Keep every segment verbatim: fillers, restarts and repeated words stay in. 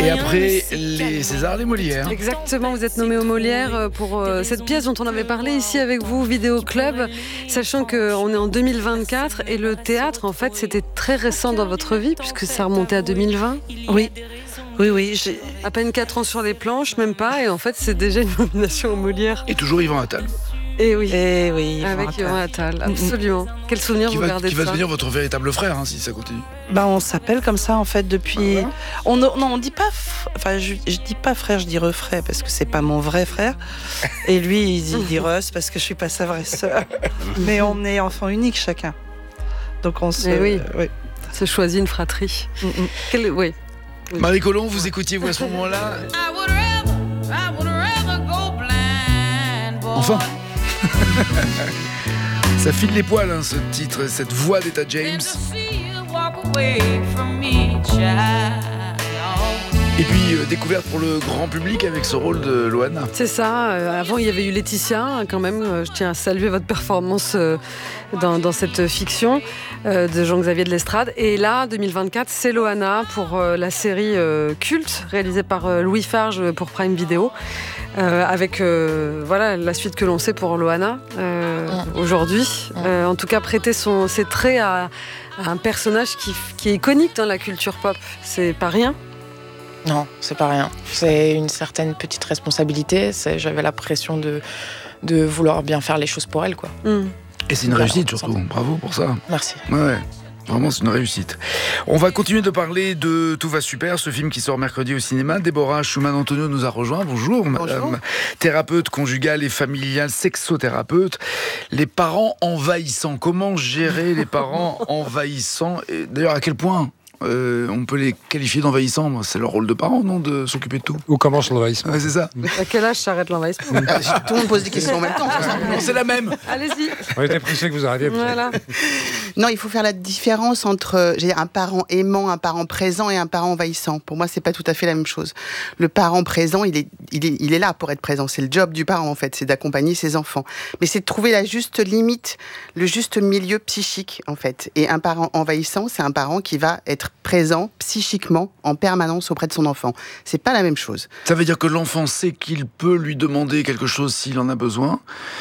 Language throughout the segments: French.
Et après les Césars, les Molières. Exactement, vous êtes nommé aux Molières pour euh, cette pièce dont on avait parlé ici avec vous, Vidéo Club, sachant qu'on est en deux mille vingt-quatre et le théâtre, en fait, c'était très récent dans votre vie puisque ça remontait à deux mille vingt. Oui, oui, oui. J'ai... À peine quatre ans sur les planches, même pas, et en fait, c'est déjà une nomination aux Molières. Et toujours Yvan Attal. Et oui, Et oui avec Yvan Attal, absolument. Quel souvenir qui vous va, gardez qui de va ça? devenir votre véritable frère, hein, si ça continue. Bah, on s'appelle comme ça en fait depuis. Ah ouais. On non, on dit pas. f- Enfin, je, je dis pas frère, je dis refrère parce que c'est pas mon vrai frère. Et lui, il dit, il dit Russ parce que je suis pas sa vraie sœur. Mais on est enfant unique chacun. Donc on se. Eh oui. oui. Se choisit une fratrie. Mm, mm. Quel... Oui. Marie Colomb, vous écoutiez vous à ce moment-là? Enfin. Ça file les poils, hein, ce titre, cette voix d'Etta James. Et puis euh, découverte pour le grand public avec ce rôle de Loana. C'est ça. Euh, avant, il y avait eu Laetitia, hein, quand même. Euh, je tiens à saluer votre performance euh, dans, dans cette fiction euh, de Jean-Xavier de Lestrade. Et là, deux mille vingt-quatre, c'est Loana pour euh, la série euh, culte réalisée par euh, Louis Farge pour Prime Video. Euh, avec euh, voilà, la suite que l'on sait pour Loana euh, aujourd'hui. Euh, en tout cas, prêter son, ses traits à, à un personnage qui, qui est iconique dans la culture pop. C'est pas rien. Non, c'est pas rien. C'est une certaine petite responsabilité. C'est, j'avais la pression de, de vouloir bien faire les choses pour elle, quoi. Mm. Et c'est une Voilà, réussite surtout, bravo pour ça. Merci. Ouais, ouais. Vraiment, c'est une réussite. On va continuer de parler de Tout va super, ce film qui sort mercredi au cinéma. Déborah Schumann-Antonio nous a rejoint. Bonjour, madame. Bonjour. Thérapeute conjugale et familiale, sexothérapeute. Les parents envahissants. Comment gérer les parents envahissants? Et d'ailleurs, à quel point euh, on peut les qualifier d'envahissants? C'est leur rôle de parents, non, de s'occuper de tout? Où commence l'envahissement? Ouais, c'est ça. À quel âge s'arrête l'envahissement? Tout le monde pose des questions en même temps. Non, c'est la même. Allez-y. On était pressé que vous arriviez. Voilà. Non, il faut faire la différence entre euh, j'ai un parent aimant, un parent présent et un parent envahissant. Pour moi, c'est pas tout à fait la même chose. Le parent présent, il est, il est, il est là pour être présent. C'est le job du parent, en fait, c'est d'accompagner ses enfants. Mais c'est de trouver la juste limite, le juste milieu psychique, en fait. Et un parent envahissant, c'est un parent qui va être présent psychiquement en permanence auprès de son enfant. C'est pas la même chose. Ça veut dire que l'enfant sait qu'il peut lui demander quelque chose s'il en a besoin,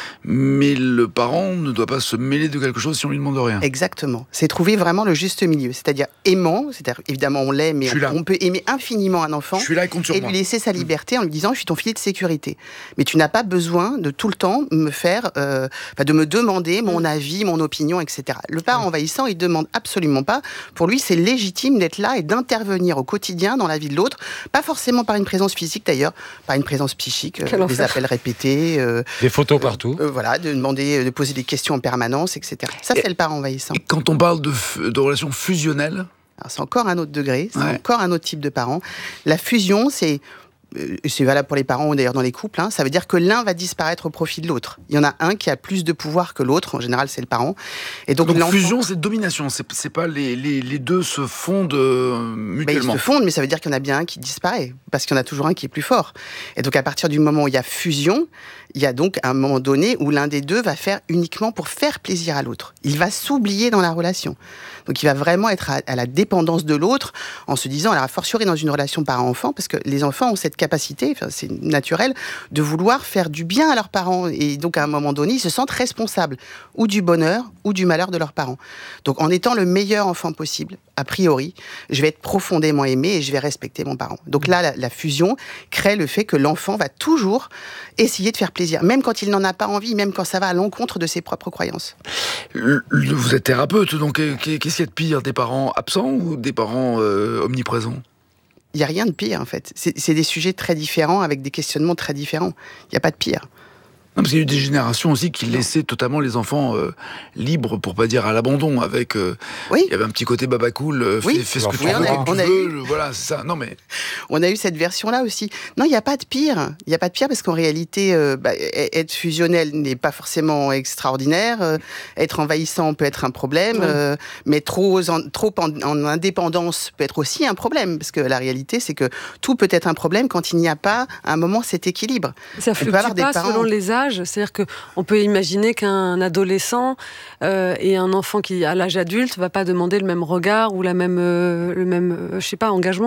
mais le parent ne doit pas se mêler de quelque chose si on lui demande rien. Exactement. C'est trouver vraiment le juste milieu. C'est-à-dire aimant, c'est-à-dire évidemment on l'aime, mais on, on peut aimer infiniment un enfant Je suis là, compte sur et moi. lui laisser sa liberté en lui disant je suis ton filet de sécurité. Mais tu n'as pas besoin de tout le temps me faire, euh, enfin, de me demander mon avis, mon opinion, et cetera. Le parent envahissant, il demande absolument pas. Pour lui, c'est légitime d'être là et d'intervenir au quotidien dans la vie de l'autre, pas forcément par une présence physique d'ailleurs, par une présence psychique, euh, des enfer. appels répétés, euh, Des photos partout. euh, voilà, de demander, de poser des questions en permanence, et cetera. Ça, c'est le parent envahissant. Et quand on parle de, f- de relations fusionnelles, Alors, c'est encore un autre degré, c'est Ouais. encore un autre type de parent. La fusion, c'est euh, c'est valable pour les parents ou d'ailleurs dans les couples, hein, ça veut dire que l'un va disparaître au profit de l'autre. Il y en a un qui a plus de pouvoir que l'autre, en général c'est le parent. Et donc, donc l'enfant- fusion, c'est domination. C'est, c'est pas les, les, les deux se fondent euh, Ben, ils mutuellement. se fondent, mais ça veut dire qu'il y en a bien un qui disparaît, parce qu'il y en a toujours un qui est plus fort. Et donc à partir du moment où il y a fusion, il y a donc un moment donné où l'un des deux va faire uniquement pour faire plaisir à l'autre. Il va s'oublier dans la relation. Donc il va vraiment être à, à la dépendance de l'autre, en se disant, alors a fortiori dans une relation parent-enfant, parce que les enfants ont cette capacité, enfin, c'est naturel, de vouloir faire du bien à leurs parents. Et donc à un moment donné, ils se sentent responsables, ou du bonheur, ou du malheur de leurs parents. Donc en étant le meilleur enfant possible, a priori, je vais être profondément aimé et je vais respecter mon parent. Donc là, la, la fusion crée le fait que l'enfant va toujours essayer de faire plaisir, même quand il n'en a pas envie, même quand ça va à l'encontre de ses propres croyances. Le- le- vous êtes thérapeute, donc euh, qu'est- qu'est-ce qu'il y a de pire, des parents absents ou des parents euh, omniprésents? Il n'y a rien de pire, en fait. C'est c'est des sujets très différents, avec des questionnements très différents. Il n'y a pas de pire. Non, parce qu'il y a eu des générations aussi qui laissaient totalement les enfants euh, libres, pour pas dire à l'abandon, avec... euh, Oui. Il y avait un petit côté baba cool, euh, Oui. fais, fais ce que Oui, tu on veux, a- quand tu on a veux, eu- le- voilà, c'est ça. Non, mais On a eu cette version-là aussi. Non, il n'y a pas de pire. Il n'y a pas de pire parce qu'en réalité, euh, bah, être fusionnel n'est pas forcément extraordinaire. Euh, être envahissant peut être un problème. Ouais. euh, mais trop, en, trop en, en indépendance peut être aussi un problème. Parce que la réalité, c'est que tout peut être un problème quand il n'y a pas, à un moment, cet équilibre. Ça On peut fluctue avoir des pas parents- selon les âges. C'est-à-dire qu'on peut imaginer qu'un adolescent euh, et un enfant qui, à l'âge adulte, va pas demander le même regard ou la même, euh, le même, euh, je sais pas, engagement.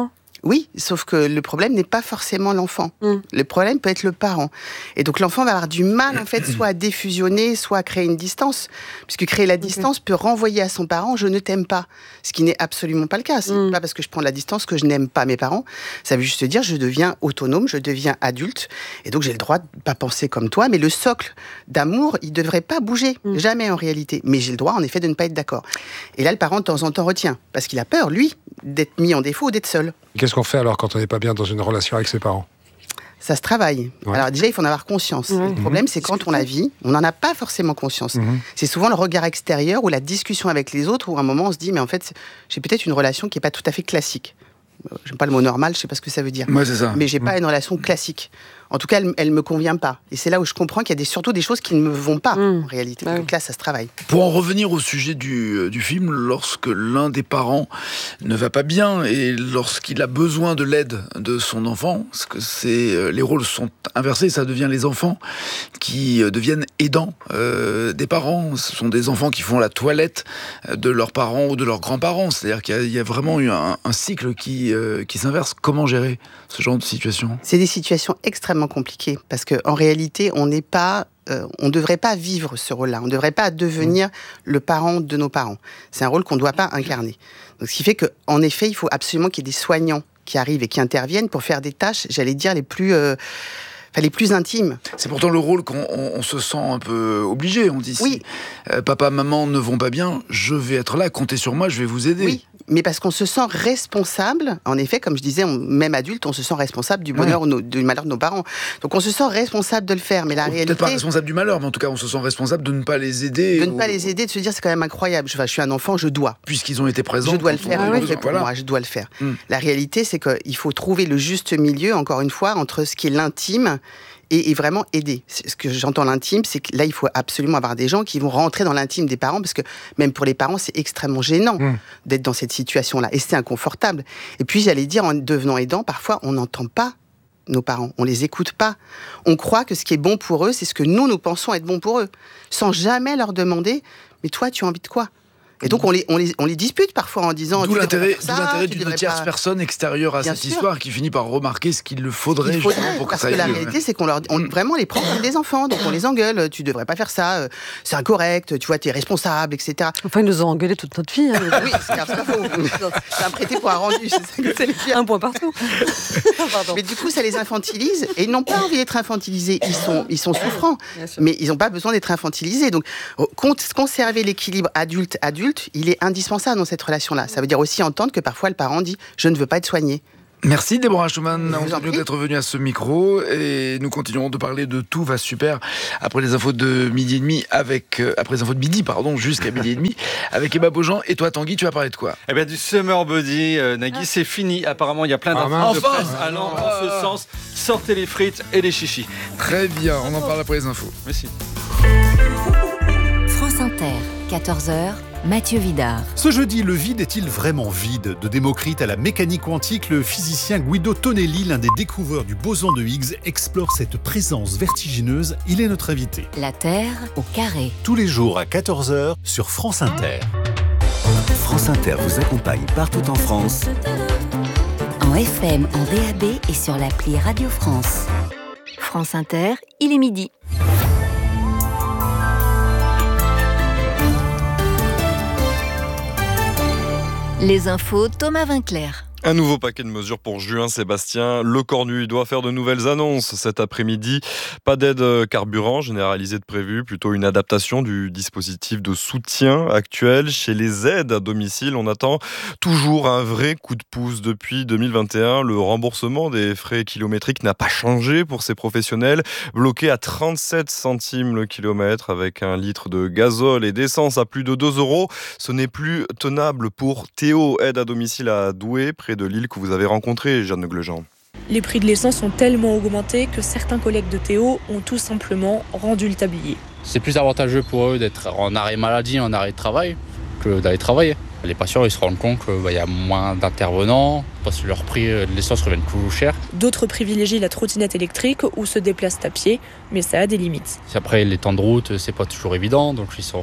Oui, sauf que le problème n'est pas forcément l'enfant. Mmh. Le problème peut être le parent. Et donc l'enfant va avoir du mal, en fait, soit à défusionner, soit à créer une distance. Puisque créer la distance okay. peut renvoyer à son parent « je ne t'aime pas ». Ce qui n'est absolument pas le cas. C'est mmh. pas parce que je prends de la distance que je n'aime pas mes parents. Ça veut juste dire je deviens autonome, je deviens adulte. Et donc j'ai le droit de ne pas penser comme toi. Mais le socle d'amour, il ne devrait pas bouger. Mmh. Jamais en réalité. Mais j'ai le droit, en effet, de ne pas être d'accord. Et là, le parent, de temps en temps, retient. Parce qu'il a peur, lui, d'être mis en défaut ou d'être seul. Qu'est-ce qu'on fait alors quand on n'est pas bien dans une relation avec ses parents ? Ça se travaille. Ouais. Alors déjà, il faut en avoir conscience. Mmh. Le problème, c'est quand on la vit, on n'en a pas forcément conscience. Mmh. C'est souvent le regard extérieur ou la discussion avec les autres où à un moment, on se dit, mais en fait, j'ai peut-être une relation qui n'est pas tout à fait classique. J'aime pas le mot normal, je sais pas ce que ça veut dire. Ouais, c'est ça. Mais j'ai mmh. pas une relation classique. En tout cas, elle, elle me convient pas. Et c'est là où je comprends qu'il y a des, surtout des choses qui ne me vont pas, mmh. en réalité. Ouais. Donc là, ça se travaille. Pour en revenir au sujet du, du film, lorsque l'un des parents ne va pas bien et lorsqu'il a besoin de l'aide de son enfant, parce que c'est, les rôles sont inversés, ça devient les enfants qui deviennent aidants euh, des parents. Ce sont des enfants qui font la toilette de leurs parents ou de leurs grands-parents. C'est-à-dire qu'il y a, il y a vraiment eu un, un cycle qui, euh, qui s'inverse. Comment gérer ce genre de situation ? C'est des situations extrêmement compliqué parce que en réalité on n'est pas euh, on devrait pas vivre ce rôle-là, on devrait pas devenir mmh. le parent de nos parents. C'est un rôle qu'on ne doit pas incarner. Donc ce qui fait que en effet il faut absolument qu'il y ait des soignants qui arrivent et qui interviennent pour faire des tâches, j'allais dire les plus euh, Enfin, les plus intimes. C'est pourtant le rôle qu'on on, on se sent un peu obligé. On dit, oui. si euh, papa, maman ne vont pas bien, je vais être là, comptez sur moi, je vais vous aider. Oui, mais parce qu'on se sent responsable. En effet, comme je disais, on, même adulte, on se sent responsable du bonheur ouais. ou no, du malheur de nos parents. Donc on se sent responsable de le faire. Mais la Peut-être réalité... pas responsable du malheur, mais en tout cas, on se sent responsable de ne pas les aider. De ne ou... pas les aider, de se dire, c'est quand même incroyable. Je, enfin, je suis un enfant, je dois. Puisqu'ils ont été présents. Je dois le faire. Ah, oui, oui, pour voilà. moi, je dois le faire. Hum. La réalité, c'est qu'il faut trouver le juste milieu, encore une fois, entre ce qui est l'intime et, et vraiment aider. Ce que j'entends l'intime, c'est que là, il faut absolument avoir des gens qui vont rentrer dans l'intime des parents, parce que même pour les parents, c'est extrêmement gênant mmh. d'être dans cette situation-là, et c'est inconfortable. Et puis, j'allais dire, en devenant aidant, parfois, on n'entend pas nos parents, on les écoute pas. On croit que ce qui est bon pour eux, c'est ce que nous, nous pensons être bon pour eux, sans jamais leur demander, mais toi, tu as envie de quoi ? Et donc on les, on, les, on les dispute parfois en disant... D'où l'intérêt, ça, d'où l'intérêt d'une tierce pas... personne extérieure à Bien cette sûr. histoire qui finit par remarquer ce qu'il le faudrait, il faudrait justement pour parce que ça aille aille que mieux. La réalité, c'est qu'on leur, on, vraiment les prend comme des enfants, donc on les engueule. Tu devrais pas faire ça, c'est incorrect, tu vois, t'es responsable, et cetera. Enfin, ils nous ont engueulé toute notre vie. Hein, oui, c'est pas faux. C'est un prêté pour un rendu, c'est ça que c'est les pires. Un point partout. Mais du coup, ça les infantilise et ils n'ont pas envie d'être infantilisés. Ils sont, ils sont souffrants, mais ils n'ont pas besoin d'être infantilisés. Donc, conserver l'équilibre adulte-adulte, il est indispensable dans cette relation-là. Ça veut dire aussi entendre que parfois le parent dit « je ne veux pas être soigné ». Merci Déborah Schumann, on est d'être venue à ce micro et nous continuerons de parler de Tout va super après les infos de midi et demi avec euh, après les infos de midi pardon jusqu'à midi et demi avec Emma Beaujean. Et toi Tanguy, tu vas parler de quoi? Eh bien du Summer Body, euh, Nagui, ah. c'est fini. Apparemment il y a plein d'infos ah, de presse allant dans ah. ce sens. Sortez les frites et les chichis. Très bien, on en parle après les infos. Merci. France Inter, quatorze heures. Mathieu Vidard. Ce jeudi, le vide est-il vraiment vide ? De Démocrite à la mécanique quantique, le physicien Guido Tonelli, l'un des découvreurs du boson de Higgs, explore cette présence vertigineuse. Il est notre invité. La Terre au carré. Tous les jours à quatorze heures sur France Inter. France Inter vous accompagne partout en France. En F M, en D A B et sur l'appli Radio France. France Inter, il est midi. Les infos, Thomas Vinclair. Un nouveau paquet de mesures pour juin, Sébastien. Le Cornu doit faire de nouvelles annonces cet après-midi. Pas d'aide carburant généralisée de prévu, plutôt une adaptation du dispositif de soutien actuel. Chez les aides à domicile, on attend toujours un vrai coup de pouce. Depuis deux mille vingt et un, le remboursement des frais kilométriques n'a pas changé pour ces professionnels. Bloqué à trente-sept centimes le kilomètre avec un litre de gazole et d'essence à plus de deux euros. Ce n'est plus tenable pour Théo, aide à domicile à Douai, près de Lille, que vous avez rencontré, Jeanne Glejean. Les prix de l'essence ont tellement augmenté que certains collègues de Théo ont tout simplement rendu le tablier. C'est plus avantageux pour eux d'être en arrêt maladie, en arrêt de travail, que d'aller travailler. Les patients ils se rendent compte qu'il bah, y a moins d'intervenants, parce que leur prix de l'essence revient plus cher. D'autres privilégient la trottinette électrique ou se déplacent à pied, mais ça a des limites. Après, les temps de route, c'est pas toujours évident, donc ils sont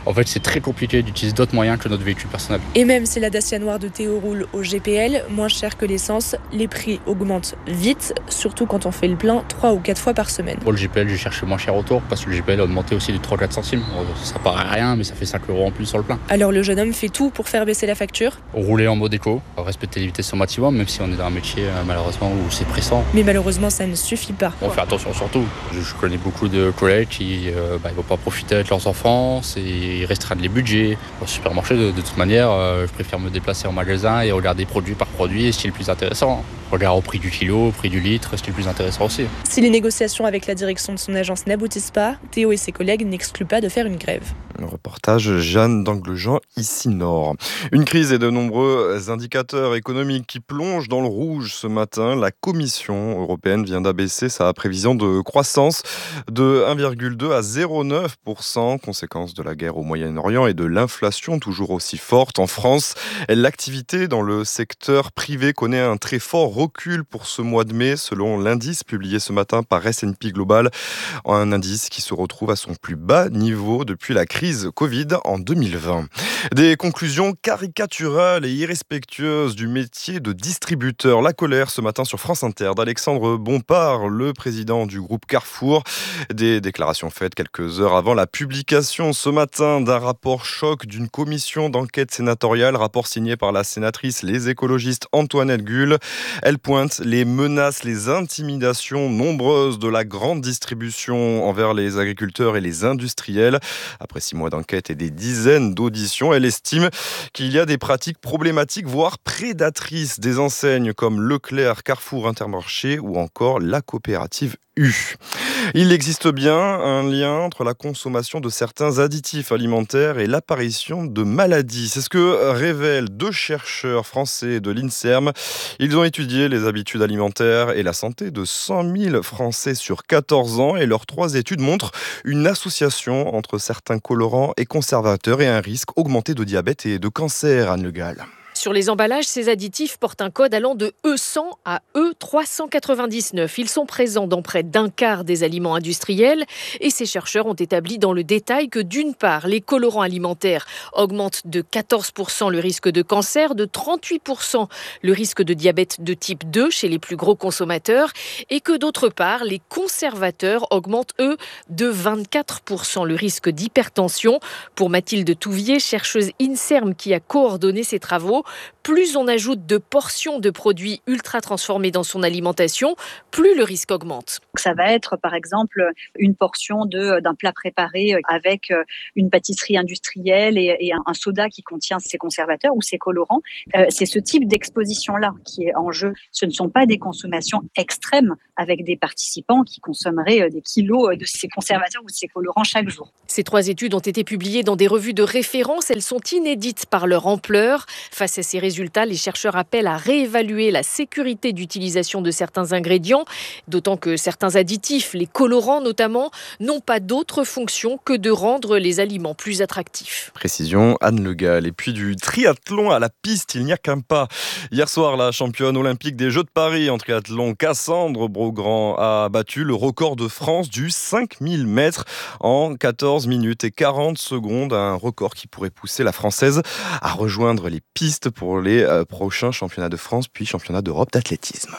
En fait, c'est très compliqué d'utiliser d'autres moyens que notre véhicule personnel. Et même si la Dacia noire de Théo roule au G P L, moins cher que l'essence, les prix augmentent vite, surtout quand on fait le plein trois ou quatre fois par semaine. Pour le G P L, j'ai cherché moins cher autour parce que le G P L a augmenté aussi de trois à quatre centimes. Ça paraît rien, mais ça fait cinq euros en plus sur le plein. Alors le jeune homme fait tout pour faire baisser la facture. Rouler en mode éco, respecter les vitesses au maximum, même si on est dans un métier malheureusement où c'est pressant. Mais malheureusement, ça ne suffit pas. On fait attention surtout. Je connais beaucoup de collègues qui euh, bah, ils vont pas profiter avec leurs enfants, ils restreignent les budgets. Au supermarché, de, de toute manière, euh, je préfère me déplacer en magasin et regarder produit par produit, ce qui est le plus intéressant. Regarde au prix du kilo, au prix du litre, ce qui est le plus intéressant aussi. Si les négociations avec la direction de son agence n'aboutissent pas, Théo et ses collègues n'excluent pas de faire une grève. Le reportage Jeanne d'Anglejean, ici Nord. Une crise et de nombreux indicateurs économiques qui plongent dans le rouge ce matin. La Commission européenne vient d'abaisser sa prévision de croissance de un virgule deux à zéro virgule neuf pour cent, conséquence de la guerre au Moyen-Orient et de l'inflation toujours aussi forte. En France, l'activité dans le secteur privé connaît un très fort recul pour ce mois de mai, selon l'indice publié ce matin par S and P Global, un indice qui se retrouve à son plus bas niveau depuis la crise Covid en deux mille vingt. Des conclusions caricaturales et irrespectueuses du métier de distributeur. La colère ce matin sur France Inter d'Alexandre Bompard, le président du groupe Carrefour. Des déclarations faites quelques heures avant la publication ce matin d'un rapport choc d'une commission d'enquête sénatoriale, rapport signé par la sénatrice Les Écologistes Antoinette Gull. Elle pointe les menaces, les intimidations nombreuses de la grande distribution envers les agriculteurs et les industriels. Après six mois d'enquête et des dizaines d'auditions, elle estime qu'il y a des pratiques problématiques, voire prédatrices des enseignes comme Leclerc, Carrefour, Intermarché ou encore la coopérative U. Il existe bien un lien entre la consommation de certains additifs alimentaires et l'apparition de maladies. C'est ce que révèlent deux chercheurs français de l'INSERM. Ils ont étudié les habitudes alimentaires et la santé de cent mille Français sur quatorze ans et leurs trois études montrent une association entre certains colorants et conservateurs et un risque augmenté de diabète et de cancer, Anne Le Gall. Sur les emballages, ces additifs portent un code allant de E cent à E trois cent quatre-vingt-dix-neuf. Ils sont présents dans près d'un quart des aliments industriels et ces chercheurs ont établi dans le détail que d'une part, les colorants alimentaires augmentent de quatorze pour cent le risque de cancer, de trente-huit pour cent le risque de diabète de type deux chez les plus gros consommateurs et que d'autre part, les conservateurs augmentent eux de vingt-quatre pour cent le risque d'hypertension. Pour Mathilde Touvier, chercheuse INSERM qui a coordonné ces travaux, plus on ajoute de portions de produits ultra transformés dans son alimentation, plus le risque augmente. Ça va être par exemple une portion de, d'un plat préparé avec une pâtisserie industrielle et, et un, un soda qui contient ces conservateurs ou ces colorants. Euh, c'est ce type d'exposition-là qui est en jeu. Ce ne sont pas des consommations extrêmes avec des participants qui consommeraient des kilos de ces conservateurs ou de ces colorants chaque jour. Ces trois études ont été publiées dans des revues de référence. Elles sont inédites par leur ampleur. Face à ces résultats, les chercheurs appellent à réévaluer la sécurité d'utilisation de certains ingrédients, d'autant que certains additifs, les colorants notamment, n'ont pas d'autre fonction que de rendre les aliments plus attractifs. Précision, Anne Le Gall. Et puis du triathlon à la piste, il n'y a qu'un pas. Hier soir, la championne olympique des Jeux de Paris en triathlon, Cassandre Beaugrand, a battu le record de France du cinq mille mètres en quatorze minutes et quarante secondes, un record qui pourrait pousser la Française à rejoindre les pistes pour les euh, prochains championnats de France puis championnats d'Europe d'athlétisme.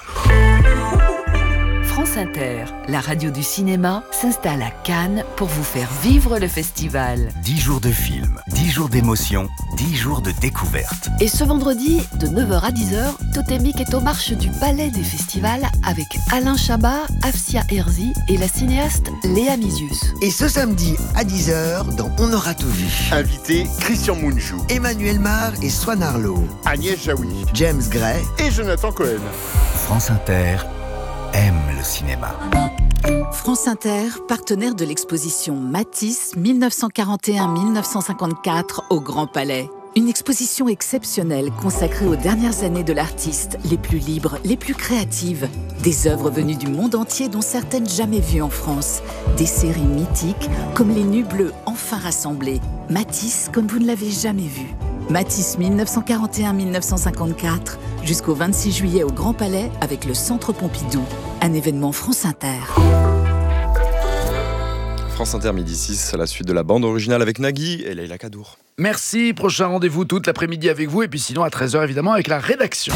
France Inter, la radio du cinéma, s'installe à Cannes pour vous faire vivre le festival. dix jours de films, dix jours d'émotion, dix jours de découverte. Et ce vendredi, de neuf heures à dix heures, Totémique est aux marches du Palais des Festivals avec Alain Chabat, Afsia Herzi et la cinéaste Léa Misius. Et ce samedi à dix heures, dans On aura tout vu. Invité Christian Mungiu, Emmanuel Mar et Swan Arlo, Agnès Jaoui, James Gray et Jonathan Cohen. France Inter aime le cinéma. France Inter, partenaire de l'exposition Matisse mille neuf cent quarante et un à mille neuf cent cinquante-quatre au Grand Palais. Une exposition exceptionnelle consacrée aux dernières années de l'artiste, les plus libres, les plus créatives. Des œuvres venues du monde entier dont certaines jamais vues en France. Des séries mythiques comme Les Nues Bleues enfin rassemblées. Matisse comme vous ne l'avez jamais vu. Matisse mille neuf cent quarante et un à mille neuf cent cinquante-quatre, jusqu'au vingt-six juillet au Grand Palais avec le Centre Pompidou. Un événement France Inter. France Inter, midi six, à la suite de la bande originale avec Nagui et Leïla Kadour. Merci, prochain rendez-vous toute l'après-midi avec vous, et puis sinon à treize heures évidemment avec la rédaction.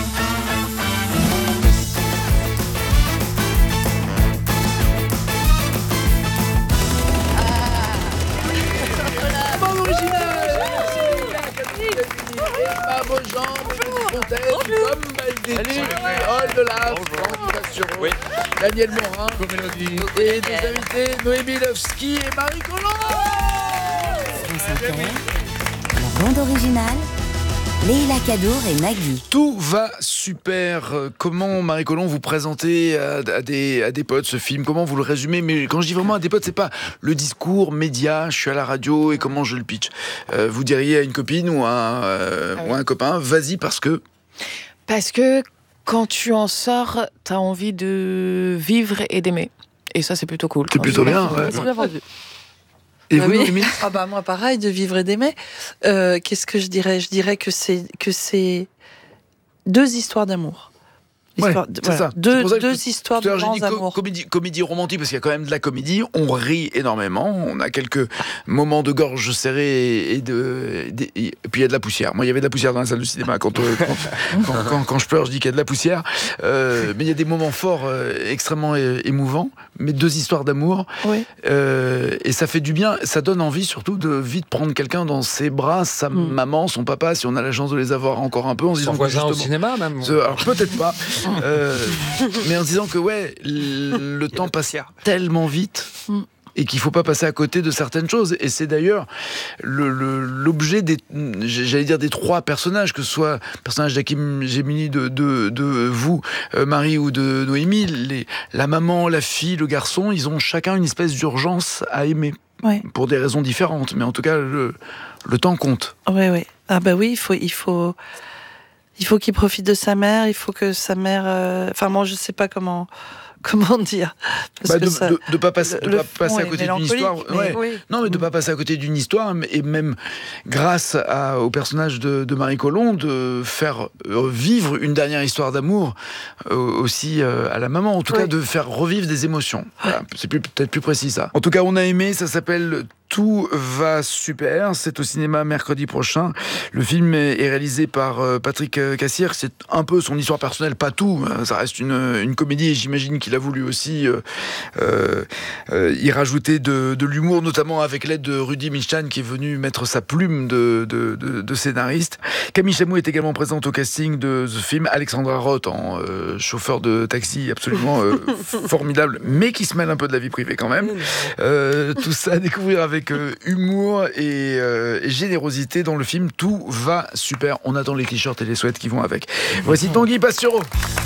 Bande originale. Emma Beaujean, comme Maldetti, Hall de la oui. Daniel Morin et des invités Noémie Lovski et Marie Colomb. La bande originale, Leïla Kadour et Nagui. Tout va super. Comment, Marie Colomb, vous présentez à, à, des, à des potes ce film? Comment vous le résumez? Mais quand je dis vraiment à des potes, c'est pas le discours média, je suis à la radio et comment je le pitch. Euh, vous diriez à une copine ou à, euh, ah oui. ou à un copain, vas-y parce que... Parce que quand tu en sors, t'as envie de vivre et d'aimer. Et ça, c'est plutôt cool. C'est plutôt bien, ouais. C'est bien vendu. Et bah vous, oui. Noémie? Ah bah moi pareil, de vivre et d'aimer. Euh, qu'est-ce que je dirais? Je dirais que c'est que c'est deux histoires d'amour. Histoire, ouais, c'est voilà. ça. Deux, c'est ça deux que, histoires de grands co- amours. Comédie, comédie romantique, parce qu'il y a quand même de la comédie. On rit énormément. On a quelques moments de gorge serrée et, de, et, et puis il y a de la poussière. Moi, il y avait de la poussière dans la salle de cinéma. Quand, euh, quand, quand, quand, quand je pleure, je dis qu'il y a de la poussière. Euh, mais il y a des moments forts, euh, extrêmement é- émouvants. Mais deux histoires d'amour. Oui. Euh, et ça fait du bien. Ça donne envie, surtout, de vite prendre quelqu'un dans ses bras, sa mm. maman, son papa, si on a la chance de les avoir encore un peu. En se disant son voisin justement, au cinéma, même. Alors peut-être pas. euh, mais en se disant que ouais, le, le temps passe tellement vite et qu'il faut pas passer à côté de certaines choses. Et c'est d'ailleurs le, le, l'objet des, j'allais dire des trois personnages, que ce soit le personnage d'Hakim Gemini de, de, de vous, euh, Marie, ou de Noémie, les, la maman, la fille, le garçon, ils ont chacun une espèce d'urgence à aimer. Ouais. Pour des raisons différentes, mais en tout cas, le, le temps compte. Oui, oui. Ah bah oui, il faut... Il faut... Il faut qu'il profite de sa mère, il faut que sa mère... Euh... Enfin, moi, je sais pas comment, comment dire. Parce bah que de ça... ne de pas passer, de le pas passer à côté d'une histoire. Mais... Ouais. Oui. Non, mais de ne pas passer à côté d'une histoire, et même grâce à, au personnage de, de Marie Colomb, de faire vivre une dernière histoire d'amour euh, aussi euh, à la maman. En tout oui. cas, de faire revivre des émotions. Voilà. C'est plus, peut-être plus précis, ça. En tout cas, on a aimé, ça s'appelle... Tout va super, c'est au cinéma mercredi prochain. Le film est réalisé par Patrick Cassier, c'est un peu son histoire personnelle, pas tout, ça reste une, une comédie et j'imagine qu'il a voulu aussi euh, euh, y rajouter de, de l'humour, notamment avec l'aide de Rudy Milstein qui est venu mettre sa plume de, de, de, de scénariste. Camille Chamou est également présente au casting de ce film, Alexandra Roth en euh, chauffeur de taxi absolument euh, formidable, mais qui se mêle un peu de la vie privée quand même. Euh, tout ça à découvrir avec Avec euh, humour et, euh, et générosité dans le film. Tout va super. On attend les t-shirts et les sweats qui vont avec. Voici Tanguy Pastureau.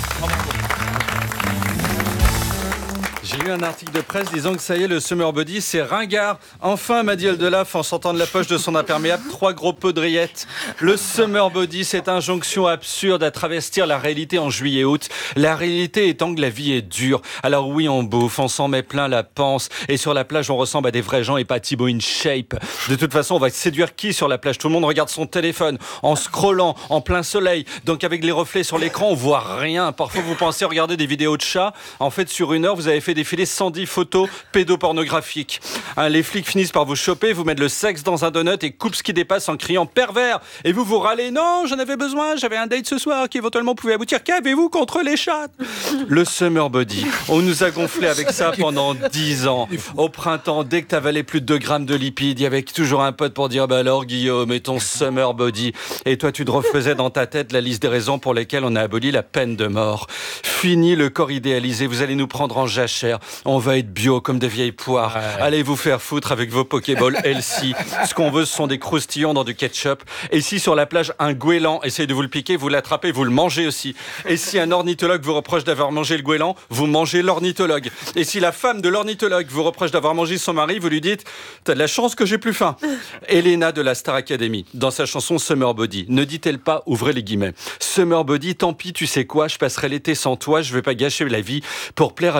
J'ai lu un article de presse disant que ça y est, le summer body, c'est ringard. Enfin, m'a dit Eldelaf en sortant de la poche de son imperméable trois gros pots de rillettes. Le summer body, cette injonction absurde à travestir la réalité en juillet-août. La réalité étant que la vie est dure. Alors oui, on bouffe, on s'en met plein la panse. Et sur la plage, on ressemble à des vrais gens et pas Thibaut in shape. De toute façon, on va séduire qui sur la plage? Tout le monde regarde son téléphone en scrollant, en plein soleil. Donc avec les reflets sur l'écran, on voit rien. Parfois, vous pensez regarder des vidéos de chats. En fait, sur une heure, vous avez fait défiler cent dix photos pédopornographiques. Hein, les flics finissent par vous choper, vous mettre le sexe dans un donut et coupent ce qui dépasse en criant pervers. Et vous vous râlez, non, j'en avais besoin, j'avais un date ce soir qui éventuellement pouvait aboutir. Qu'avez-vous contre les chats? Le summer body. On nous a gonflé avec ça pendant dix ans. Au printemps, dès que t'avalais plus de deux grammes de lipides, il y avait toujours un pote pour dire, bah alors Guillaume, et ton summer body. Et toi, tu te refaisais dans ta tête la liste des raisons pour lesquelles on a aboli la peine de mort. Fini le corps idéalisé, vous allez nous prendre en jachère. On va être bio comme des vieilles poires. Ouais. Allez vous faire foutre avec vos Pokéballs healthy. Ce qu'on veut, ce sont des croustillons dans du ketchup. Et si sur la plage, un goéland essaye de vous le piquer, vous l'attrapez, vous le mangez aussi. Et si un ornithologue vous reproche d'avoir mangé le goéland, vous mangez l'ornithologue. Et si la femme de l'ornithologue vous reproche d'avoir mangé son mari, vous lui dites « T'as de la chance que j'ai plus faim ». Elena de la Star Academy, dans sa chanson Summer Body, ne dit-elle pas, ouvrez les guillemets, Summer Body, tant pis, tu sais quoi, je passerai l'été sans toi, je vais pas gâcher la vie pour plaire à je sais pas qui.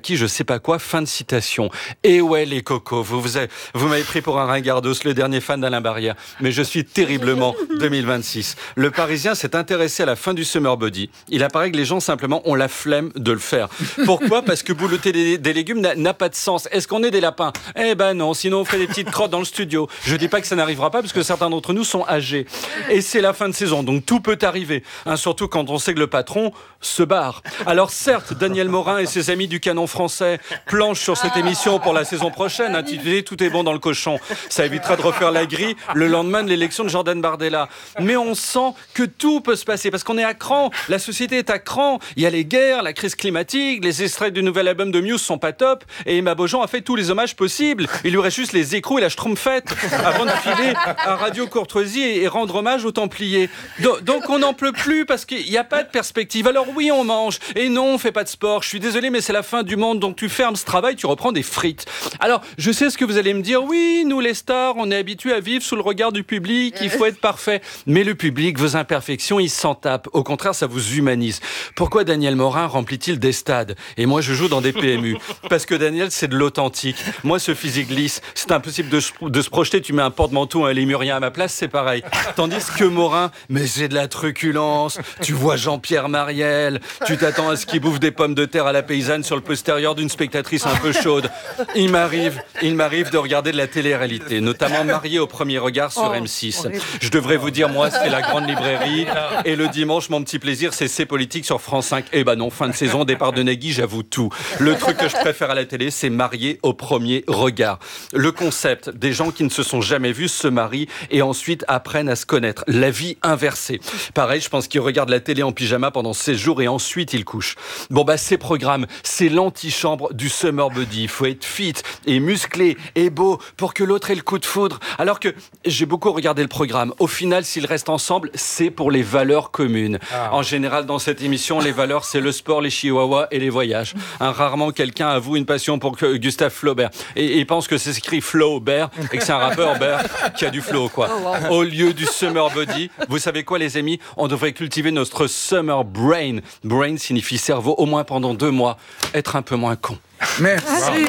acquis je sais pas quoi, fin de citation. Et ouais les cocos, vous, vous, avez, vous m'avez pris pour un ringardos, le dernier fan d'Alain Barrière, mais je suis terriblement deux mille vingt-six. Le Parisien s'est intéressé à la fin du Summer Body. Il apparaît que les gens simplement ont la flemme de le faire. Pourquoi ? Parce que boulotter des, des légumes n'a, n'a pas de sens. Est-ce qu'on est des lapins ? Eh ben non, sinon on ferait des petites crottes dans le studio. Je dis pas que ça n'arrivera pas parce que certains d'entre nous sont âgés. Et c'est la fin de saison, donc tout peut arriver. Hein, surtout quand on sait que le patron se barre. Alors certes, Daniel Morin et ses amis du canon français planchent sur cette émission pour la saison prochaine, intitulée Tout est bon dans le cochon. Ça évitera de refaire la grille le lendemain de l'élection de Jordan Bardella. Mais on sent que tout peut se passer parce qu'on est à cran. La société est à cran. Il y a les guerres, la crise climatique, les extraits du nouvel album de Muse sont pas top et Emma Beaujean a fait tous les hommages possibles. Il lui reste juste les écrous et la schtroumpfette avant de filer à Radio Courtoisie et rendre hommage aux Templiers. Donc on n'en peut plus parce qu'il n'y a pas de perspective. Alors oui, on mange et non, on fait pas de sport. Je suis désolé, mais c'est la fin du monde. Donc tu fermes ce travail, tu reprends des frites. Alors je sais ce que vous allez me dire. Oui, nous les stars, on est habitués à vivre sous le regard du public. Il faut être parfait. Mais le public, vos imperfections, il s'en tape. Au contraire, ça vous humanise. Pourquoi Daniel Morin remplit-il des stades et moi je joue dans des P M U? Parce que Daniel, c'est de l'authentique. Moi, ce physique lisse, c'est impossible de, de se projeter. Tu mets un porte-manteau, un lémurien à ma place, c'est pareil. Tandis que Morin, mais j'ai de la truculence. Tu vois Jean-Pierre Mariel, tu t'attends à ce qu'il bouffe des pommes de terre à la paysanne sur le postérieur d'une spectatrice un peu chaude. Il m'arrive, il m'arrive de regarder de la télé-réalité, notamment Marié au premier regard sur Oh, M six. horrible. Je devrais vous dire, moi, c'est la grande librairie. Et le dimanche, mon petit plaisir, c'est C'est politique sur France cinq. Eh ben non, fin de saison, départ de Nagui, j'avoue tout. Le truc que je préfère à la télé, c'est Marié au premier regard. Le concept, des gens qui ne se sont jamais vus se marient et ensuite apprennent à se connaître. La vie inversée. Pareil, je pense qu'ils regardent la télé en pyjama pendant seize jours et ensuite ils couchent. Bon bah ces programmes, c'est l'antichambre du Summer Body. Il faut être fit et musclé et beau pour que l'autre ait le coup de foudre. Alors que j'ai beaucoup regardé le programme. Au final, s'ils restent ensemble, c'est pour les valeurs communes. Ah. En général, dans cette émission, les valeurs, c'est le sport, les chihuahuas et les voyages. Hein, rarement quelqu'un avoue une passion pour que Gustave Flaubert. Et il pense que c'est écrit Flaubert et que c'est un rappeur Bert qui a du flow, quoi. Oh, Au lieu du Summer Body, vous savez quoi, les amis? On devrait cultiver notre Summer Brain. Brain signifie cerveau, au moins pendant deux mois. Être un peu moins con. Merci. Allez.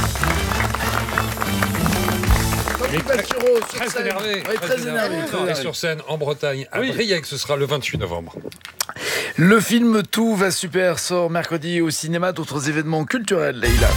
Mais très, Basturo, sur très scène. énervé. Oui, très énervé, très Et énervé. sur scène, en Bretagne, à Oui. Briec, ce sera le vingt-huit novembre. Le film Tout va super sort mercredi au cinéma. D'autres événements culturels, Leïla.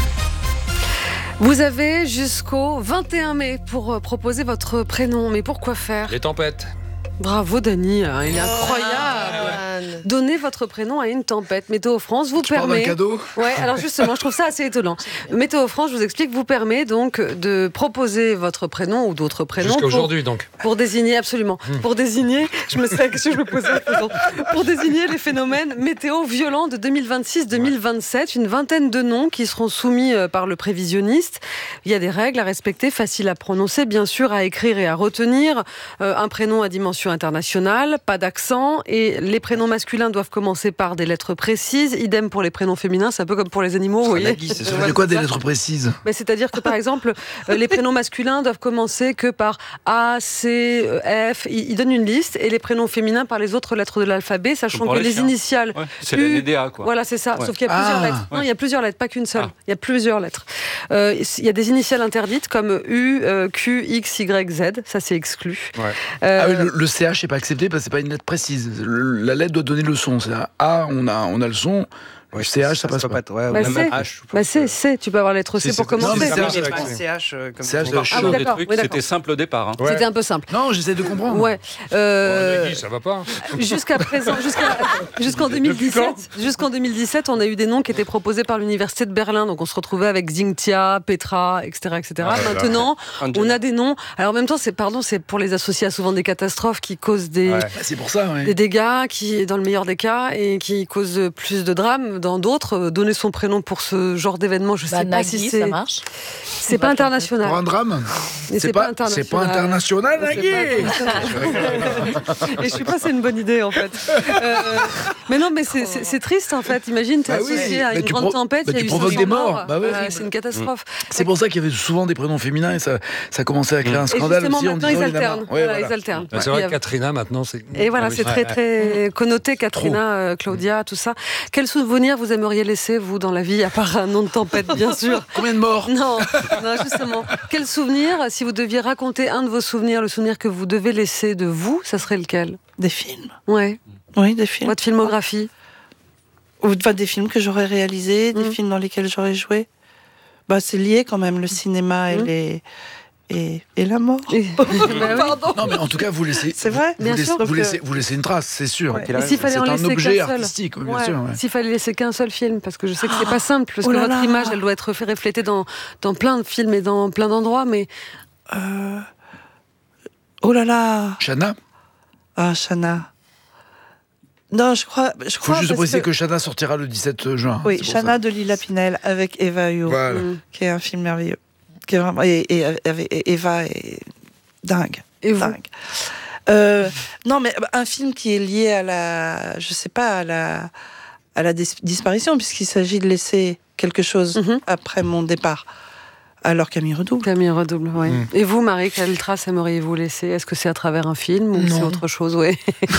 Vous avez jusqu'au vingt et un mai pour euh, proposer votre prénom. Mais pourquoi faire? Les tempêtes. Bravo Dany, hein, il est incroyable. Donnez votre prénom à une tempête. Météo France vous Tu parles d'un permet. cadeau ? Ouais, alors justement, je trouve ça assez étonnant. Météo France, je vous explique, vous permet donc de proposer votre prénom ou d'autres prénoms. Jusqu'à pour- aujourd'hui, donc. Pour désigner, absolument. Pour désigner, je me sais la question que je me posais. en faisant. Pour désigner les phénomènes météo violents de deux mille vingt-six deux mille vingt-sept, une vingtaine de noms qui seront soumis euh, par le prévisionniste. Il y a des règles à respecter, faciles à prononcer, bien sûr, à écrire et à retenir. Euh, un prénom à dimension internationale, pas d'accent, et les prénoms masculins doivent commencer par des lettres précises. Idem pour les prénoms féminins, c'est un peu comme pour les animaux, vous voyez. Ça veut dire quoi des lettres précises? Mais c'est-à-dire que, par exemple, euh, les prénoms masculins doivent commencer que par A, C, euh, F. Ils, ils donnent une liste, et les prénoms féminins par les autres lettres de l'alphabet, sachant pour que les les chiens. initiales. Ouais, c'est U, la N D A, quoi. Voilà, c'est ça. Ouais. Sauf qu'il y a Ah, plusieurs lettres. Non, il y a plusieurs lettres, pas qu'une seule. Il y a plusieurs lettres. Euh, Il y a des initiales interdites comme U, euh, Q, X, Y, Z. Ça, c'est exclu. Ouais. Euh, Ah oui, le, le C H n'est pas accepté parce que c'est pas une lettre précise. Le- la lettre doit donner le son. C'est A, A, on a, on a le son. Le C H, ça, passe pas. Ouais, Bah, ou même c'est, H. bah c'est, c'est, tu peux avoir la lettre C C'est- pour c'est- non, commencer. mais c'est un- Non, mais pas C H euh, comme C H on de parle. chaud. Ah oui, Des d'accord, trucs, oui, d'accord. c'était simple au départ. Hein. Ouais. C'était un peu simple. Non, j'essaie de comprendre. Ouais. Euh, Oh, Nagui, ça va pas. Jusqu'à présent, jusqu'à, jusqu'en deux mille dix-sept, jusqu'en deux mille dix-sept, on a eu des noms qui étaient proposés par l'université de Berlin. Donc on se retrouvait avec Xingtia, Petra, et cetera, et cetera. Ah, là, là. Maintenant, Angela. on a des noms. Alors en même temps, c'est pardon, c'est pour les associer à souvent des catastrophes qui causent des, Ouais. Bah, c'est pour ça, ouais. des dégâts, qui dans le meilleur des cas, et qui causent plus de drames. Dans d'autres, euh, donner son prénom pour ce genre d'événement, je Bah, sais pas Nagui, si c'est. ça marche. C'est pas international. Pour un drame. Mais C'est pas, c'est pas international, C'est Nagui. pas international. Et je suis pas, c'est une bonne idée en fait. Euh, Mais non, mais c'est, c'est, c'est triste en fait. Imagine, t'es Bah oui, associé à bah une tu grande pro- tempête, bah il y a tu eu provoques cinq des cents morts. morts. Bah ouais. Ouais, c'est une catastrophe. C'est pour ça qu'il y avait souvent des prénoms féminins et ça, ça commençait à créer un Et scandale justement, aussi. en maintenant, disant, ils il y en a marre. alternent. Ouais, Voilà, voilà. ils alternent. Ah, c'est Il vrai y que a- Katrina, maintenant, c'est. Et voilà, Ah oui. c'est très Ouais, très connoté, Katrina, euh, Claudia, tout ça. Quel souvenir vous aimeriez laisser, vous, dans la vie, à part un nom de tempête, bien sûr? Combien de morts? Non, non, justement. Quel souvenir, si vous deviez raconter un de vos souvenirs, le souvenir que vous devez laisser de vous, ça serait lequel? Des films. Ouais. Oui, des films. Votre filmographie? Ou enfin, des films que j'aurais réalisés, des Mm. films dans lesquels j'aurais joué. Bah, c'est lié quand même, le cinéma et, Mm. les... et, et la mort. Pardon. Non, mais en tout cas, vous laissez. C'est vrai, vous bien laissez, sûr. vous Donc, laissez, euh, vous laissez une trace, c'est sûr. Ouais. Et s'il fallait c'est en un laisser objet qu'un seul. artistique, oui, bien Ouais. sûr. ouais. S'il fallait laisser qu'un seul film, parce que je sais que c'est pas simple, parce Oh que là votre là. image, elle doit être fait reflétée dans, dans plein de films et dans plein d'endroits, mais Euh... Oh là là. Chana. Ah, Chana. Non, je crois. Je Il faut crois juste parce préciser que- que Chana sortira le dix-sept juin. Oui, c'est pour Chana ça. de Lila Pinel avec Eva Huot, Voilà. qui est un film merveilleux. Qui est vraiment, et, et, avec- et Eva est dingue. Et vous dingue. Euh, non, mais un film qui est lié à la, je sais pas, à la, à la dis- disparition, puisqu'il s'agit de laisser quelque chose Mhm. après mon départ. Alors Camille Redouble. Camille Redouble, oui. Mm. Et vous, Marie, quelle trace aimeriez-vous laisser? Est-ce que c'est à travers un film ou c'est Non. autre chose? Ouais.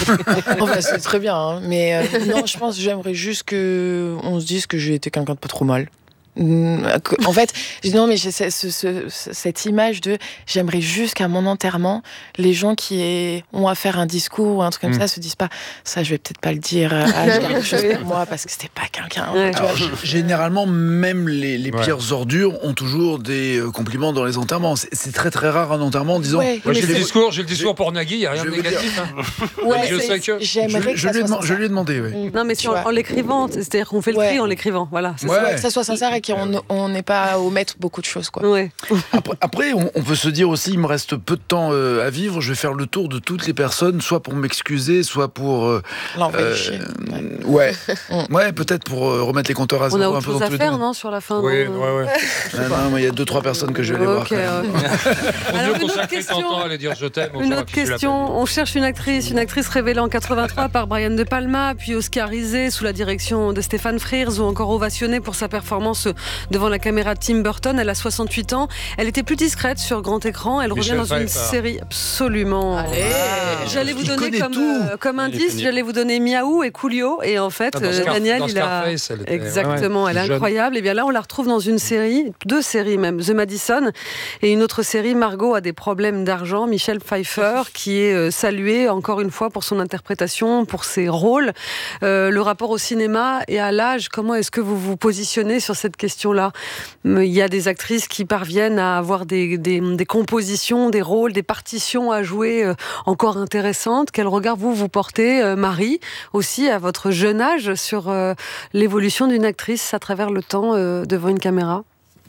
Enfin, c'est très bien, hein, mais euh, non, je pense que j'aimerais juste que on se dise que j'ai été quelqu'un de pas trop mal. Mm, que- En fait, j'ai- non, mais j'ai ce- ce- ce- cette image de j'aimerais juste qu'à mon enterrement, les gens qui aient- ont à faire un discours ou un truc comme Mm. ça se disent pas ça, je vais peut-être pas le dire à j'ai quelque chose pour moi parce que c'était pas quelqu'un. Ouais. tu vois. Alors, g- généralement, même les, les Ouais. pires ordures ont toujours des euh, compliments dans les enterrements. C'est, c'est très très rare un enterrement en disant. Ouais, Moi, mais j'ai le c'est- discours, j'ai le discours pour Nagui, il n'y a rien Je de veux dire- négatif. hein. Ouais, je c'est- sais que- j'aimerais Je, que je ça lui ai soit deman- je sincère. lui ai demandé, oui. Mm. Non, mais Tu si en, vois. en l'écrivant, c'est-à-dire qu'on fait le Ouais. tri en l'écrivant. Voilà. c'est Ouais. ça. Que ça soit sincère et qu'on on n'est pas à omettre beaucoup de choses, quoi. Ouais. Après, après, on, on peut se dire aussi, il me reste peu de temps euh, à vivre, je vais faire le tour de toutes les personnes, soit pour m'excuser, soit pour... euh, L'envoyer euh, chier. ouais, Mm. ouais peut-être pour euh, remettre les compteurs à On zéro a un autre peu chose dans à tous les faire, domaines. non, sur la fin? Oui, non ouais, ouais. Ah non, mais il y a deux, trois personnes que je vais aller voir. Ok, quand même. ok. Vaut Alors, mieux une autre consacrer question. trente ans à aller dire je t'aime. on Une saura autre que tu l'appelles. question. On cherche une actrice, une actrice révélée en quatre-vingt-trois par Brian De Palma, puis oscarisée sous la direction de Stéphane Frears ou encore ovationnée pour sa performance devant la caméra de Tim Burton. Elle a soixante-huit ans. Elle était plus discrète sur grand écran. Elle Michel revient dans une Pfeiffer. série absolument. Allez. J'allais vous Il donner connaît comme, tout. euh, comme Il est indice, connu. j'allais vous donner Miaou et Coolio. Et en fait, Ah, dans euh, Scar- Daniel, dans il a. Scarface, elle était- Exactement, ouais, elle est jeune. incroyable. Et bien là, on la retrouve dans une série, deux séries même, The Madison et une autre série, Margot a des problèmes d'argent, Michel Pfeiffer, qui est euh, salué encore une fois pour son interprétation, pour ses rôles. Euh, le rapport au cinéma et à l'âge, comment est-ce que vous vous positionnez sur cette question-là? Il y a des actrices qui parviennent à avoir des, des, des compositions, des rôles, des partitions à jouer euh, encore intéressantes. Quel regard vous vous portez, euh, Marie, aussi à votre jeune âge, sur euh, l'évolution d'une actrice à travers le temps euh, devant une caméra?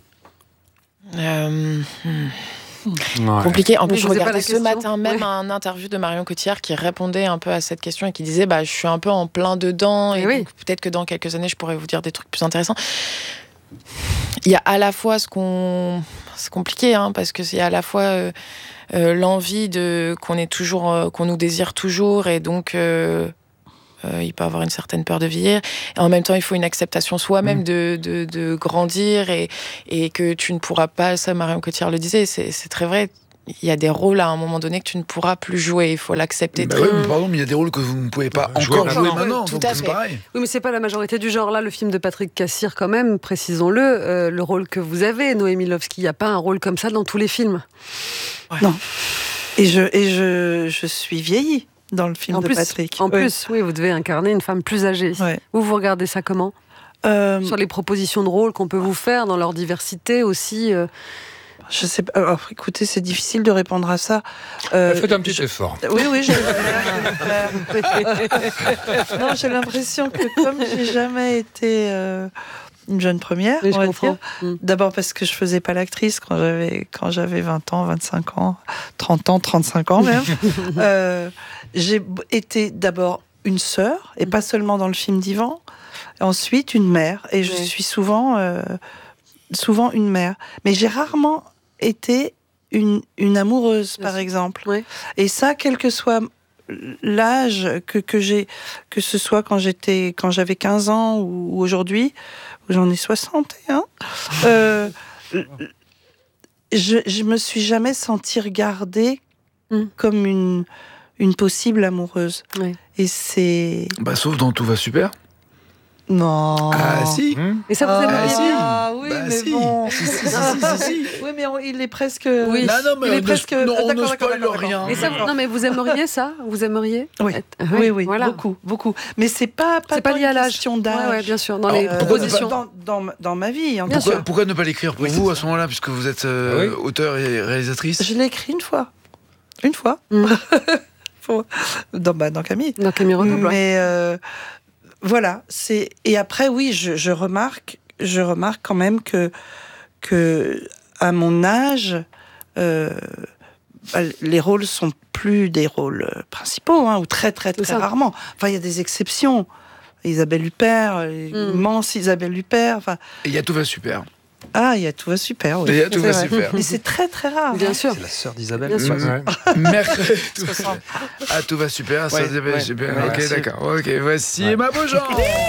Euh, hmm. Ouais. Compliqué. En Mais plus, je je posais pas regardais la ce question. matin même Ouais. un interview de Marion Cotillard qui répondait un peu à cette question et qui disait bah, je suis un peu en plein dedans et Eh oui. donc peut-être que dans quelques années, je pourrais vous dire des trucs plus intéressants. Il y a à la fois ce qu'on... C'est compliqué, hein, parce que c'est à la fois euh, euh, l'envie de... qu'on est toujours, euh, qu'on nous désire toujours et donc... Euh, Euh, il peut avoir une certaine peur de vieillir. Et en même temps, il faut une acceptation soi-même Mmh. de, de, de grandir et, et que tu ne pourras pas, ça Marion Cotillard le disait, c'est, c'est très vrai, il y a des rôles à un moment donné que tu ne pourras plus jouer, il faut l'accepter. Bah très- oui, mais pardon, mais il y a des rôles que vous ne pouvez pas Jouer encore jouer maintenant. maintenant, Tout donc à c'est fait. pareil. Oui, mais c'est pas la majorité du genre. Là, le film de Patrick Cassir, quand même, précisons-le, euh, le rôle que vous avez, Noémie Lovski, il n'y a pas un rôle comme ça dans tous les films. Non. Et je, et je, je suis vieillie dans le film En de plus, Patrick. en Ouais. plus, oui, vous devez incarner une femme plus âgée. Ouais. Vous, vous regardez ça comment? Euh, Sur les propositions de rôle qu'on peut vous faire dans leur diversité aussi. euh, Je sais pas. Alors, écoutez, c'est difficile de répondre à ça. Euh, Faites un petit effort. Oui, oui, j'ai Non, j'ai l'impression que comme j'ai jamais été euh, une jeune première, Oui, je on va comprends. dire, Mm. d'abord parce que je faisais pas l'actrice quand j'avais quand j'avais vingt ans, vingt-cinq ans, trente ans, trente-cinq ans même. euh, j'ai b- été d'abord une sœur et pas seulement dans le film d'Yvan. Ensuite, une mère et je Oui. suis souvent euh, souvent une mère. Mais j'ai rarement été une, une amoureuse, Bien par sûr. exemple. Oui. Et ça, quel que soit l'âge que, que j'ai, que ce soit quand j'étais, quand j'avais quinze ans ou, ou aujourd'hui, où j'en ai soixante et un, euh, je, je me suis jamais sentie regardée mm. comme une, une possible amoureuse. Ouais. Et c'est... Bah, sauf dans Tout va super. Non. Ah si. Et ça vous aimeriez ah, bien Ah oui, bah, mais si. bon. Si, si, si, si, si, si. Oui, mais on- il est presque. Oui. Non, non, mais il est on presque. ne, non, Ah, on d'accord, ne d'accord, spoil d'accord, rien. Et ça, vous- non mais vous aimeriez ça? Vous aimeriez? Oui, être- oui, oui, oui, voilà. beaucoup, beaucoup. Mais c'est pas pas, C'est pas tant lié à une l'âge. question d'âge. Ouais, ouais, bien sûr. Dans Alors, les pourquoi ne propositions. Dans, dans, dans, dans ma vie. En Bien tout Pourquoi, cas. pourquoi ne pas l'écrire pour Oui, vous c'est- à ce moment-là, puisque vous êtes euh, Ah oui. auteur et réalisatrice? Je l'ai écrit une fois. Une fois. Mm. Faut- dans, bah, dans Camille. Dans Camille Redouble, ouais. Mais euh, voilà. C'est... Et après, oui, je, je, remarque, je remarque quand même que, que à mon âge, euh, bah, les rôles sont plus des rôles principaux, hein, ou très, très, très C'est ça. rarement. Enfin, il y a des exceptions. Isabelle Huppert, l'immense Isabelle Huppert. Enfin, Et il y a Tout va super. ah, il y a Tout va super. Oui. Et il y a Tout C'est va vrai. super. Mais c'est très, très rare. Bien hein. sûr. C'est la sœur d'Isabelle. Bien sûr. Ouais. Mercredi. Ah, Tout va super. Ça, Ouais, c'est bien, ouais. super. Ouais, Ok, merci. d'accord. Ok, voici Ouais. Emma Beaujean.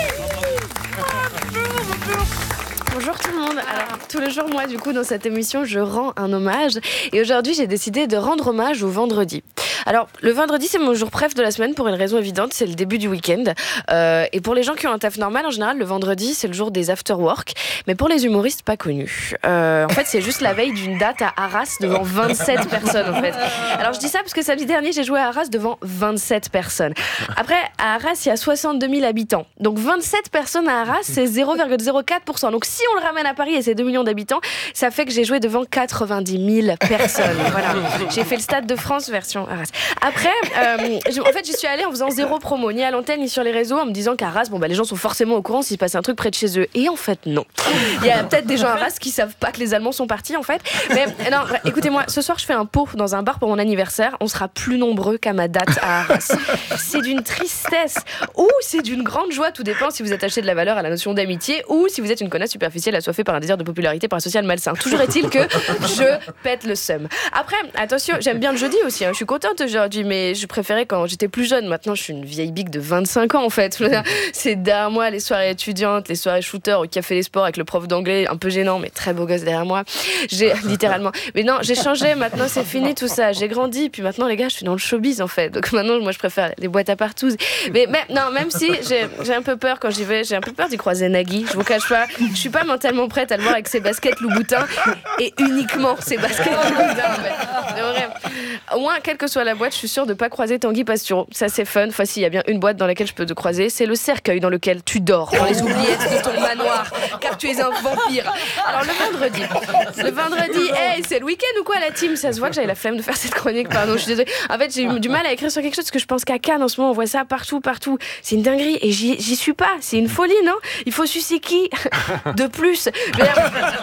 Bonjour tout le monde. Alors, tous les jours, moi, du coup, dans cette émission, je rends un hommage. Et aujourd'hui, j'ai décidé de rendre hommage au vendredi. Alors, le vendredi, c'est mon jour préf de la semaine pour une raison évidente, c'est le début du week-end. Euh, et pour les gens qui ont un taf normal, en général, le vendredi, c'est le jour des after-work. Mais pour les humoristes, pas connus. Euh, en fait, c'est juste la veille d'une date à Arras devant vingt-sept personnes, en fait. Alors, je dis ça parce que samedi dernier, j'ai joué à Arras devant vingt-sept personnes. Après, à Arras, il y a soixante-deux mille habitants. Donc, vingt-sept personnes à Arras, c'est zéro virgule zéro quatre pour cent. Donc, si on le ramène à Paris et c'est deux millions d'habitants, ça fait que j'ai joué devant quatre-vingt-dix mille personnes. Voilà. J'ai fait le Stade de France version Arras. Après, euh, je- en fait, j'y suis allée en faisant zéro promo, ni à l'antenne, ni sur les réseaux, en me disant qu'à Arras, bon, bah, les gens sont forcément au courant s'il se passe un truc près de chez eux. Et en fait, non. Il y a peut-être des gens à Arras qui savent pas que les Allemands sont partis, en fait. Mais non, écoutez-moi, ce soir, je fais un pot dans un bar pour mon anniversaire. On sera plus nombreux qu'à ma date à Arras. C'est d'une tristesse ou c'est d'une grande joie. Tout dépend si vous attachez de la valeur à la notion d'amitié ou si vous êtes une connasse superficielle assoiffée par un désir de popularité, par un social malsain. Toujours est-il que je pète le seum. Après, attention, j'aime bien le jeudi aussi. Hein. Je suis contente aujourd'hui, mais je préférais quand j'étais plus jeune. Maintenant, je suis une vieille bique de vingt-cinq ans, en fait. C'est derrière moi les soirées étudiantes, les soirées shooter au café des sports avec le prof d'anglais, un peu gênant, mais très beau gosse derrière moi. J'ai littéralement. Mais non, j'ai changé. Maintenant, c'est fini tout ça. J'ai grandi. Puis maintenant, les gars, je suis dans le showbiz, en fait. Donc maintenant, moi, je préfère les boîtes à partous. Mais, mais non, même si j'ai, j'ai un peu peur quand j'y vais, j'ai un peu peur d'y croiser Nagui. Je vous cache pas. Je suis pas mentalement prête à le voir avec ses baskets Louboutin et uniquement ses baskets Louboutin, en fait. De vrai. Au moins, quelle que soit la boîte, je suis sûre de pas croiser Tanguy Pastureau. Ça, c'est fun. Enfin, si, il y a bien une boîte dans laquelle je peux te croiser. C'est le cercueil dans lequel tu dors dans les oubliettes de ton manoir, car tu es un vampire. Alors, le vendredi. Le vendredi, hey, c'est le week-end ou quoi, la team? Ça se voit que j'avais la flemme de faire cette chronique, pardon, je suis désolée. En fait, j'ai eu du mal à écrire sur quelque chose parce que je pense qu'à Cannes, en ce moment, on voit ça partout, partout. C'est une dinguerie et j'y, j'y suis pas. C'est une folie, non? Il faut sucer qui de plus? Je veux dire,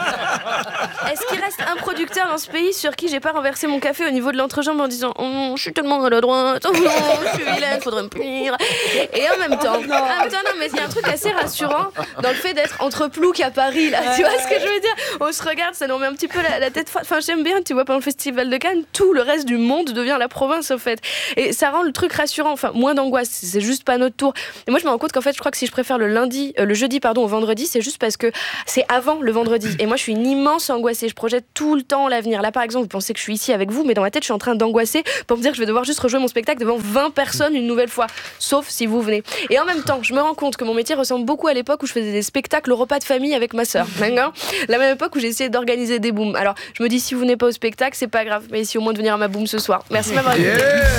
est-ce qu'il reste un producteur dans ce pays sur qui j'ai pas renversé mon café au niveau de l'entrejambe en disant oh, je suis tellement à la droite, oh, non, je suis vilaine, faudrait me punir. Et en même temps, en même temps, non, mais il y a un truc assez rassurant dans le fait d'être entre Plouc à Paris, là. Tu vois ce que je veux dire? On se regarde, ça nous remet un petit peu la, la tête froide. Enfin, j'aime bien, tu vois, pendant le festival de Cannes, tout le reste du monde devient la province, au fait. Et ça rend le truc rassurant, enfin, moins d'angoisse, c'est juste pas notre tour. Et moi, je me rends compte qu'en fait, je crois que si je préfère le lundi, euh, le jeudi, pardon, au vendredi, c'est juste parce que c'est avant le vendredi. Et moi, je suis une immense angoissée. Je projette tout le temps l'avenir. Là, par exemple, vous pensez que je suis ici avec vous, mais dans ma tête, je suis en train d'angoisser pour me dire que je vais devoir juste rejouer mon spectacle devant vingt personnes une nouvelle fois. Sauf si vous venez. Et en même temps, je me rends compte que mon métier ressemble beaucoup à l'époque où je faisais des spectacles au repas de famille avec ma sœur. D'accord ? La même époque où j'essayais d'organiser des booms. Alors, je me dis, si vous venez pas au spectacle, c'est pas grave. Mais si au moins de venir à ma boom ce soir. Merci de m'avoir écouté.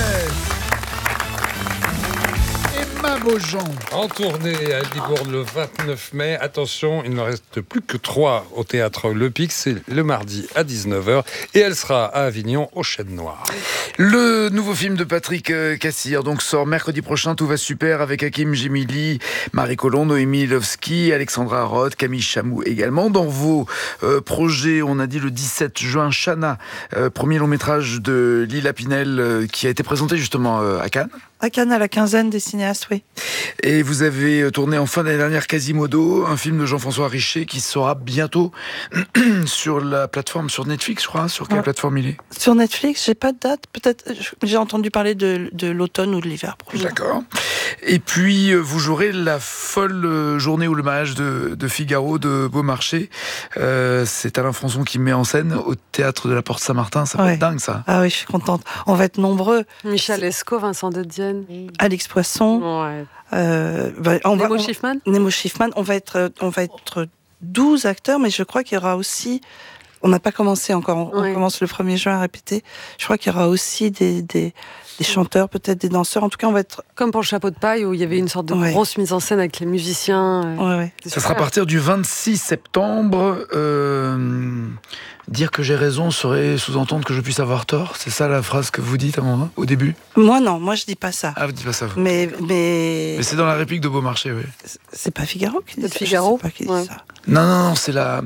Emma Beaujean. En tournée à Libourne le vingt-neuf mai. Attention, il ne reste plus que trois au théâtre Le Pic. C'est le mardi à dix-neuf heures. Et elle sera à Avignon au Chêne Noir. Le nouveau film de Patrick euh, Cassir donc sort mercredi prochain. Tout va super avec Hakim Gemili, Marie Colomb, Noémie Lovski, Alexandra Roth, Camille Chamou également. Dans vos euh, projets, on a dit le dix-sept juin, Chana, euh, premier long métrage de Lila Pinel euh, qui a été présenté justement euh, à Cannes. À Cannes, à la quinzaine des cinéastes, oui. Et vous avez tourné en fin d'année dernière Quasimodo, un film de Jean-François Richer qui sera bientôt sur la plateforme, sur Netflix, je crois. Sur quelle ouais. plateforme il est ? Sur Netflix, j'ai pas de date. Peut-être, j'ai entendu parler de, de l'automne ou de l'hiver prochain. D'accord. Et puis, vous jouerez la folle journée ou le mariage de, de Figaro de Beaumarchais. Euh, c'est Alain Françon qui met en scène au théâtre de la Porte Saint-Martin. Ça va ouais. être dingue, ça. Ah oui, je suis contente. On va être nombreux. Michel Escaut, Vincent de Dienne. Alix Poisson. Ouais. Euh, bah, on Nemo va, Schiffman. On, Nemo Schiffman. On va être, on va être douze acteurs, mais je crois qu'il y aura aussi. On n'a pas commencé encore. On, ouais. on commence le premier juin à répéter. Je crois qu'il y aura aussi des, des, des chanteurs, peut-être des danseurs. En tout cas, on va être comme pour le Chapeau de paille où il y avait une sorte de ouais. grosse mise en scène avec les musiciens. Ouais, ouais. Ça sera à partir du vingt-six septembre. Euh... Dire que j'ai raison serait sous-entendre que je puisse avoir tort. C'est ça la phrase que vous dites à un moment, au début ? Moi non, moi je dis pas ça. Ah, vous dites pas ça. Vous. Mais mais. Mais c'est dans la réplique de Beaumarchais, oui. C'est pas Figaro qui dit ça. Figaro. Je sais pas qui dit ouais. ça. Non non non, c'est la.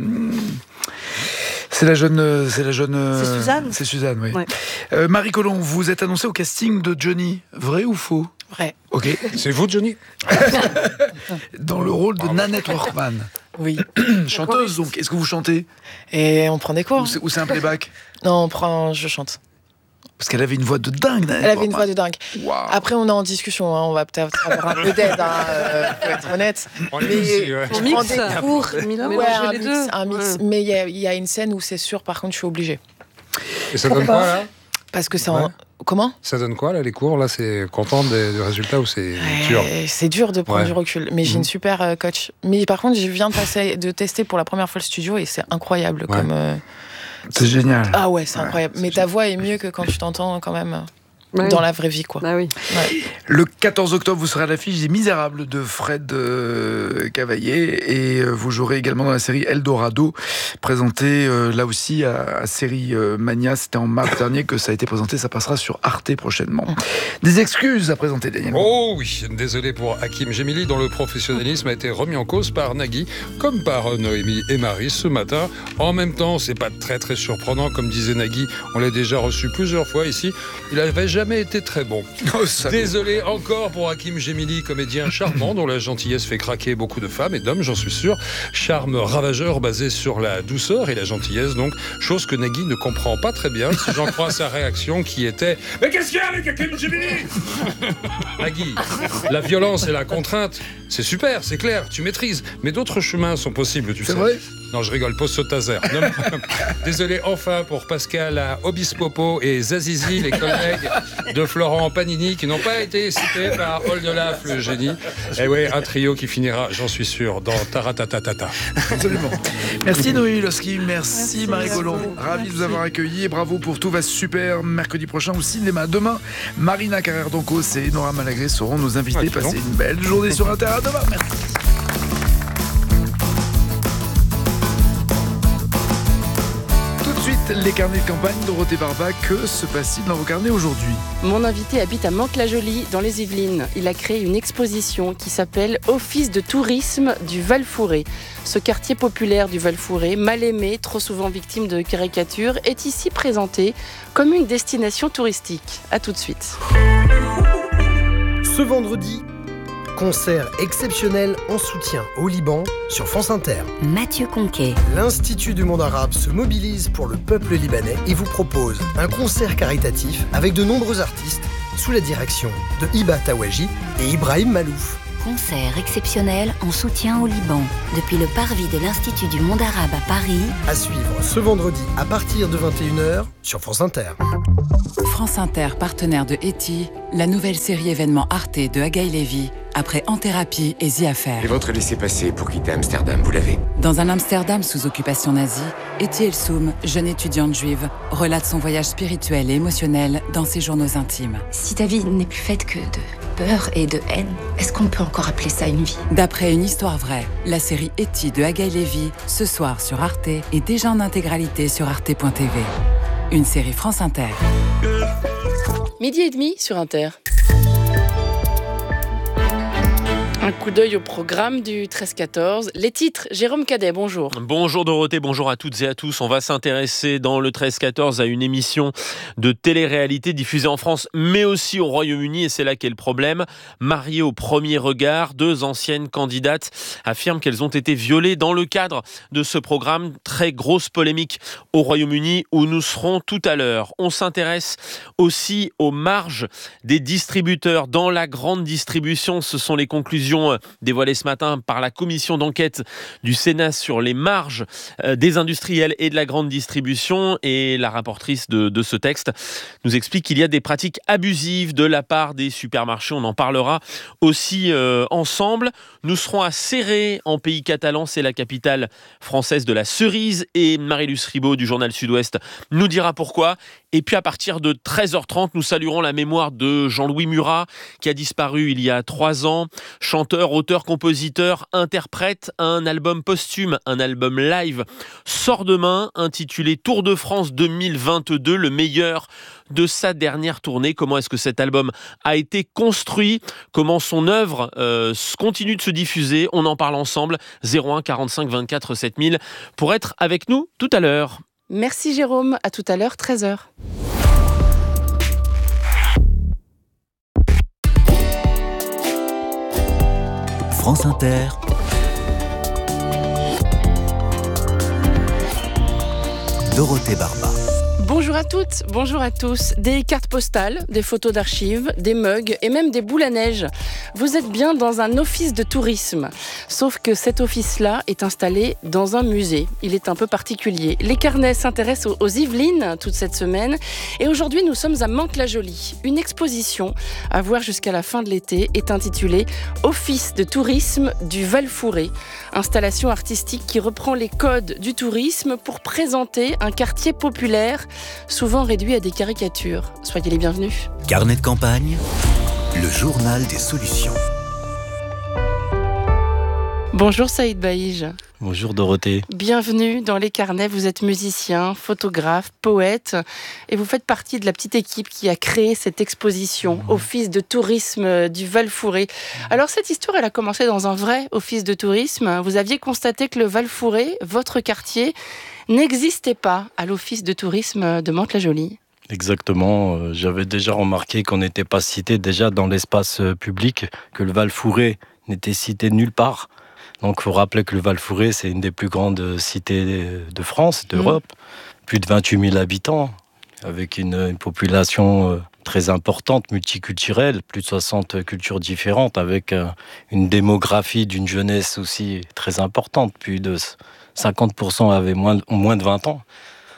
C'est la jeune, c'est la jeune. C'est Suzanne. C'est Suzanne, oui. Ouais. Euh, Marie Colomb, vous êtes annoncée au casting de Johnny. Vrai ou faux ? Vrai. Ok. C'est vous, Johnny ? Dans le rôle de Nanette Workman. Oui. Chanteuse, donc. Est-ce que vous chantez ? Et on prend des cours. Ou c'est, ou c'est un playback ? Non, on prend. Je chante. Parce qu'elle avait une voix de dingue, Nanette Elle avait une voix de dingue. Wow. Après, on est en discussion. Hein. On va peut-être avoir un peu d'aide, hein, euh, pour être honnête. On mais aussi, ouais. je on prends mixe. des cours. Ouais, un les mix, deux. un mix. Ouais. Mais il y, y a une scène où c'est sûr, par contre, je suis obligée. Et ça donne quoi, là ? Parce que c'est ouais. en... Comment ? Ça donne quoi, là, les cours ? Là, c'est content des, des résultats ou c'est ouais, dur ? C'est dur de prendre ouais. du recul. Mais j'ai mmh. une super euh, coach. Mais par contre, je viens de, passer, de tester pour la première fois le studio et c'est incroyable. Ouais. Comme, euh... C'est génial. Ah ouais, c'est ouais, incroyable. C'est Mais génial. ta voix est mieux que quand tu t'entends quand même... Ouais. Dans la vraie vie, quoi. Ah oui. Ouais. Le quatorze octobre, vous serez à l'affiche des Misérables de Fred euh, Cavaillé et euh, vous jouerez également dans la série Eldorado, présentée euh, là aussi à, à Série euh, Mania. C'était en mars dernier que ça a été présenté. Ça passera sur Arte prochainement. Des excuses à présenter, Daniel. Oh oui, désolé pour Hakim Gemili, dont le professionnalisme a été remis en cause par Nagui, comme par Noémie et Marie ce matin. En même temps, c'est pas très très surprenant, comme disait Nagui. On l'a déjà reçu plusieurs fois ici. Il avait jamais été très bon. Oh, désolé encore pour Hakim Gemili, comédien charmant dont la gentillesse fait craquer beaucoup de femmes et d'hommes, j'en suis sûr. Charme ravageur basé sur la douceur et la gentillesse, donc chose que Nagui ne comprend pas très bien, si j'en crois sa réaction qui était « Mais qu'est-ce qu'il y a avec Hakim Gemili ?» Nagui, la violence et la contrainte, c'est super, c'est clair, tu maîtrises, mais d'autres chemins sont possibles, tu c'est sais. Vrai non, je rigole, pose au taser. Désolé enfin pour Pascal à Obispopo et Zazizi, les collègues de Florent Panini, qui n'ont pas été cités par Oldelaf, le génie. Et oui, un trio qui finira, j'en suis sûr, dans Taratatata. Absolument. Merci Noémie Loski, merci, merci Marie Colomb. Ravi de vous avoir accueilli et bravo pour Tout va super. Mercredi prochain au cinéma. Demain, Marina Carrère-Doncos et Nora Malagré seront nos invités. Ah, Passez une belle journée sur Inter. À demain. Merci. Les carnets de campagne, Dorothée Barba, que se passe-t-il dans vos carnets aujourd'hui ? Mon invité habite à Mantes-la-Jolie, dans les Yvelines. Il a créé une exposition qui s'appelle Office de tourisme du Val-Fouré. Ce quartier populaire du Val-Fouré, mal aimé, trop souvent victime de caricatures, est ici présenté comme une destination touristique. A tout de suite. Ce vendredi, concert exceptionnel en soutien au Liban sur France Inter. Mathieu Conquet. L'Institut du monde arabe se mobilise pour le peuple libanais et vous propose un concert caritatif avec de nombreux artistes sous la direction de Hiba Tawaji et Ibrahim Malouf. Concert exceptionnel en soutien au Liban depuis le parvis de l'Institut du monde arabe à Paris. À suivre ce vendredi à partir de vingt et une heures sur France Inter. France Inter, partenaire de Eti, la nouvelle série événement Arte de Agaï Lévy, après En Thérapie et The Affair. Et votre laissez-passer pour quitter Amsterdam, vous l'avez ? Dans un Amsterdam sous occupation nazie, Eti Elsoum, jeune étudiante juive, relate son voyage spirituel et émotionnel dans ses journaux intimes. Si ta vie n'est plus faite que de peur et de haine, est-ce qu'on peut encore appeler ça une vie ? D'après une histoire vraie, la série Eti de Agaï Lévy, ce soir sur Arte et déjà en intégralité sur arte point t v. Une série France Inter. Midi et demi sur Inter. Un coup d'œil au programme du treize quatorze. Les titres, Jérôme Cadet, bonjour. Bonjour Dorothée, bonjour à toutes et à tous. On va s'intéresser dans le treize quatorze à une émission de télé-réalité diffusée en France, mais aussi au Royaume-Uni, et c'est là qu'est le problème. Mariées au premier regard, deux anciennes candidates affirment qu'elles ont été violées dans le cadre de ce programme. Très grosse polémique au Royaume-Uni, où nous serons tout à l'heure. On s'intéresse aussi aux marges des distributeurs dans la grande distribution. Ce sont les conclusions dévoilées ce matin par la commission d'enquête du Sénat sur les marges des industriels et de la grande distribution. Et la rapportrice de, de ce texte nous explique qu'il y a des pratiques abusives de la part des supermarchés. On en parlera aussi euh, ensemble. Nous serons à Céré, en pays catalan. C'est la capitale française de la cerise. Et Marie-Luce Ribaud du journal Sud-Ouest nous dira pourquoi. Et puis à partir de treize heures trente, nous saluerons la mémoire de Jean-Louis Murat, qui a disparu il y a trois ans. Chanteur, auteur, compositeur, interprète. Un album posthume, un album live sort demain, intitulé Tour de France deux mille vingt-deux, le meilleur de sa dernière tournée. Comment est-ce que cet album a été construit? Comment son œuvre euh, continue de se diffuser? On en parle ensemble. zéro un quarante-cinq vingt-quatre sept mille pour être avec nous tout à l'heure. Merci Jérôme, à tout à l'heure, treize heures. France Inter, Dorothée Barba. Bonjour à toutes, bonjour à tous. Des cartes postales, des photos d'archives, des mugs et même des boules à neige. Vous êtes bien dans un office de tourisme. Sauf que cet office-là est installé dans un musée. Il est un peu particulier. Les carnets s'intéressent aux Yvelines toute cette semaine. Et aujourd'hui, nous sommes à Mantes-la-Jolie. Une exposition à voir jusqu'à la fin de l'été est intitulée « Office de tourisme du Val-Fouré ». Installation artistique qui reprend les codes du tourisme pour présenter un quartier populaire souvent réduit à des caricatures. Soyez les bienvenus. Carnet de campagne, le journal des solutions. Bonjour Saïd Baïj. Bonjour Dorothée. Bienvenue dans les carnets. Vous êtes musicien, photographe, poète et vous faites partie de la petite équipe qui a créé cette exposition, mmh. Office de tourisme du Val-Fouré. Alors cette histoire, elle a commencé dans un vrai office de tourisme. Vous aviez constaté que le Val-Fouré, votre quartier, n'existait pas à l'office de tourisme de Mantes-la-Jolie. Exactement. Euh, j'avais déjà remarqué qu'on n'était pas cité déjà dans l'espace public, que le Val-Fouré n'était cité nulle part. Donc il faut rappeler que le Val-Fouré, c'est une des plus grandes cités de France, d'Europe. Mmh. Plus de vingt-huit mille habitants, avec une, une population euh, très importante, multiculturelle, plus de soixante cultures différentes, avec euh, une démographie d'une jeunesse aussi très importante. Plus de cinquante pour cent avaient moins, moins de vingt ans.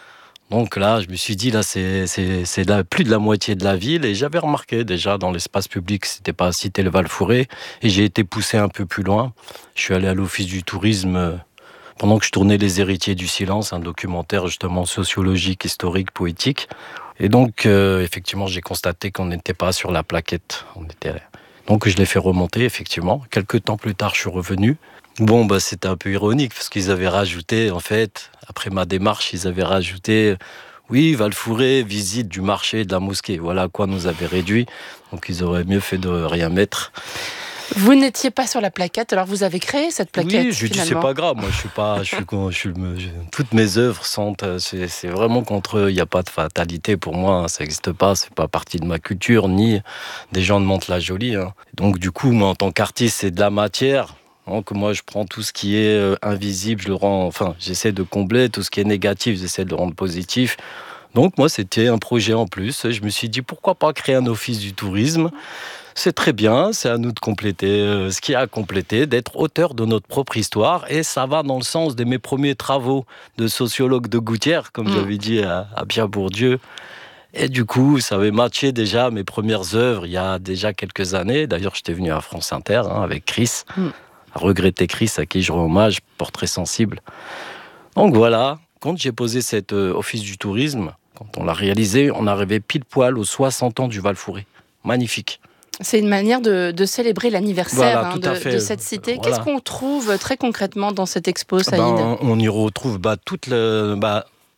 Donc là, je me suis dit, là, c'est, c'est, c'est là, plus de la moitié de la ville. Et j'avais remarqué déjà dans l'espace public, c'était pas cité le Val-Fouré. Et j'ai été poussé un peu plus loin. Je suis allé à l'office du tourisme pendant que je tournais Les Héritiers du Silence, un documentaire justement sociologique, historique, poétique. Et donc, euh, effectivement, j'ai constaté qu'on n'était pas sur la plaquette. On était... Donc, je l'ai fait remonter, effectivement. Quelques temps plus tard, je suis revenu. Bon, bah, c'était un peu ironique, parce qu'ils avaient rajouté, en fait, après ma démarche, ils avaient rajouté, oui, Val-Fouré, visite du marché et de la mosquée. Voilà à quoi nous avait réduit. Donc, ils auraient mieux fait de rien mettre. Vous n'étiez pas sur la plaquette, alors vous avez créé cette plaquette. Oui, je dis c'est pas grave. Moi, je suis pas, je suis, je suis, je, toutes mes œuvres sont, c'est, c'est vraiment contre eux. Il n'y a pas de fatalité pour moi. Hein, ça n'existe pas. C'est pas partie de ma culture ni des gens de Mantes-la-Jolie. Hein. Donc, du coup, moi, en tant qu'artiste, c'est de la matière. Donc moi, je prends tout ce qui est euh, invisible, je le rends, enfin, j'essaie de combler. Tout ce qui est négatif, j'essaie de le rendre positif. Donc moi, c'était un projet en plus. Je me suis dit, pourquoi pas créer un office du tourisme ? C'est très bien, c'est à nous de compléter euh, ce qu'il y a à compléter, d'être auteur de notre propre histoire. Et ça va dans le sens de mes premiers travaux de sociologue de Gouttière, comme mmh. j'avais dit à, à Pierre Bourdieu. Et du coup, ça avait matché déjà mes premières œuvres il y a déjà quelques années. D'ailleurs, j'étais venu à France Inter hein, avec Chris. Mmh. Regretter Chris, à qui je rends hommage, portrait sensible. Donc voilà, quand j'ai posé cet euh, office du tourisme, quand on l'a réalisé, on arrivait pile poil aux soixante ans du Val-Fouré. Magnifique. C'est une manière de, de célébrer l'anniversaire voilà, hein, de, de cette cité. Voilà. Qu'est-ce qu'on trouve très concrètement dans cette expo, Saïd ? ben, On y retrouve bah, toute le... Bah,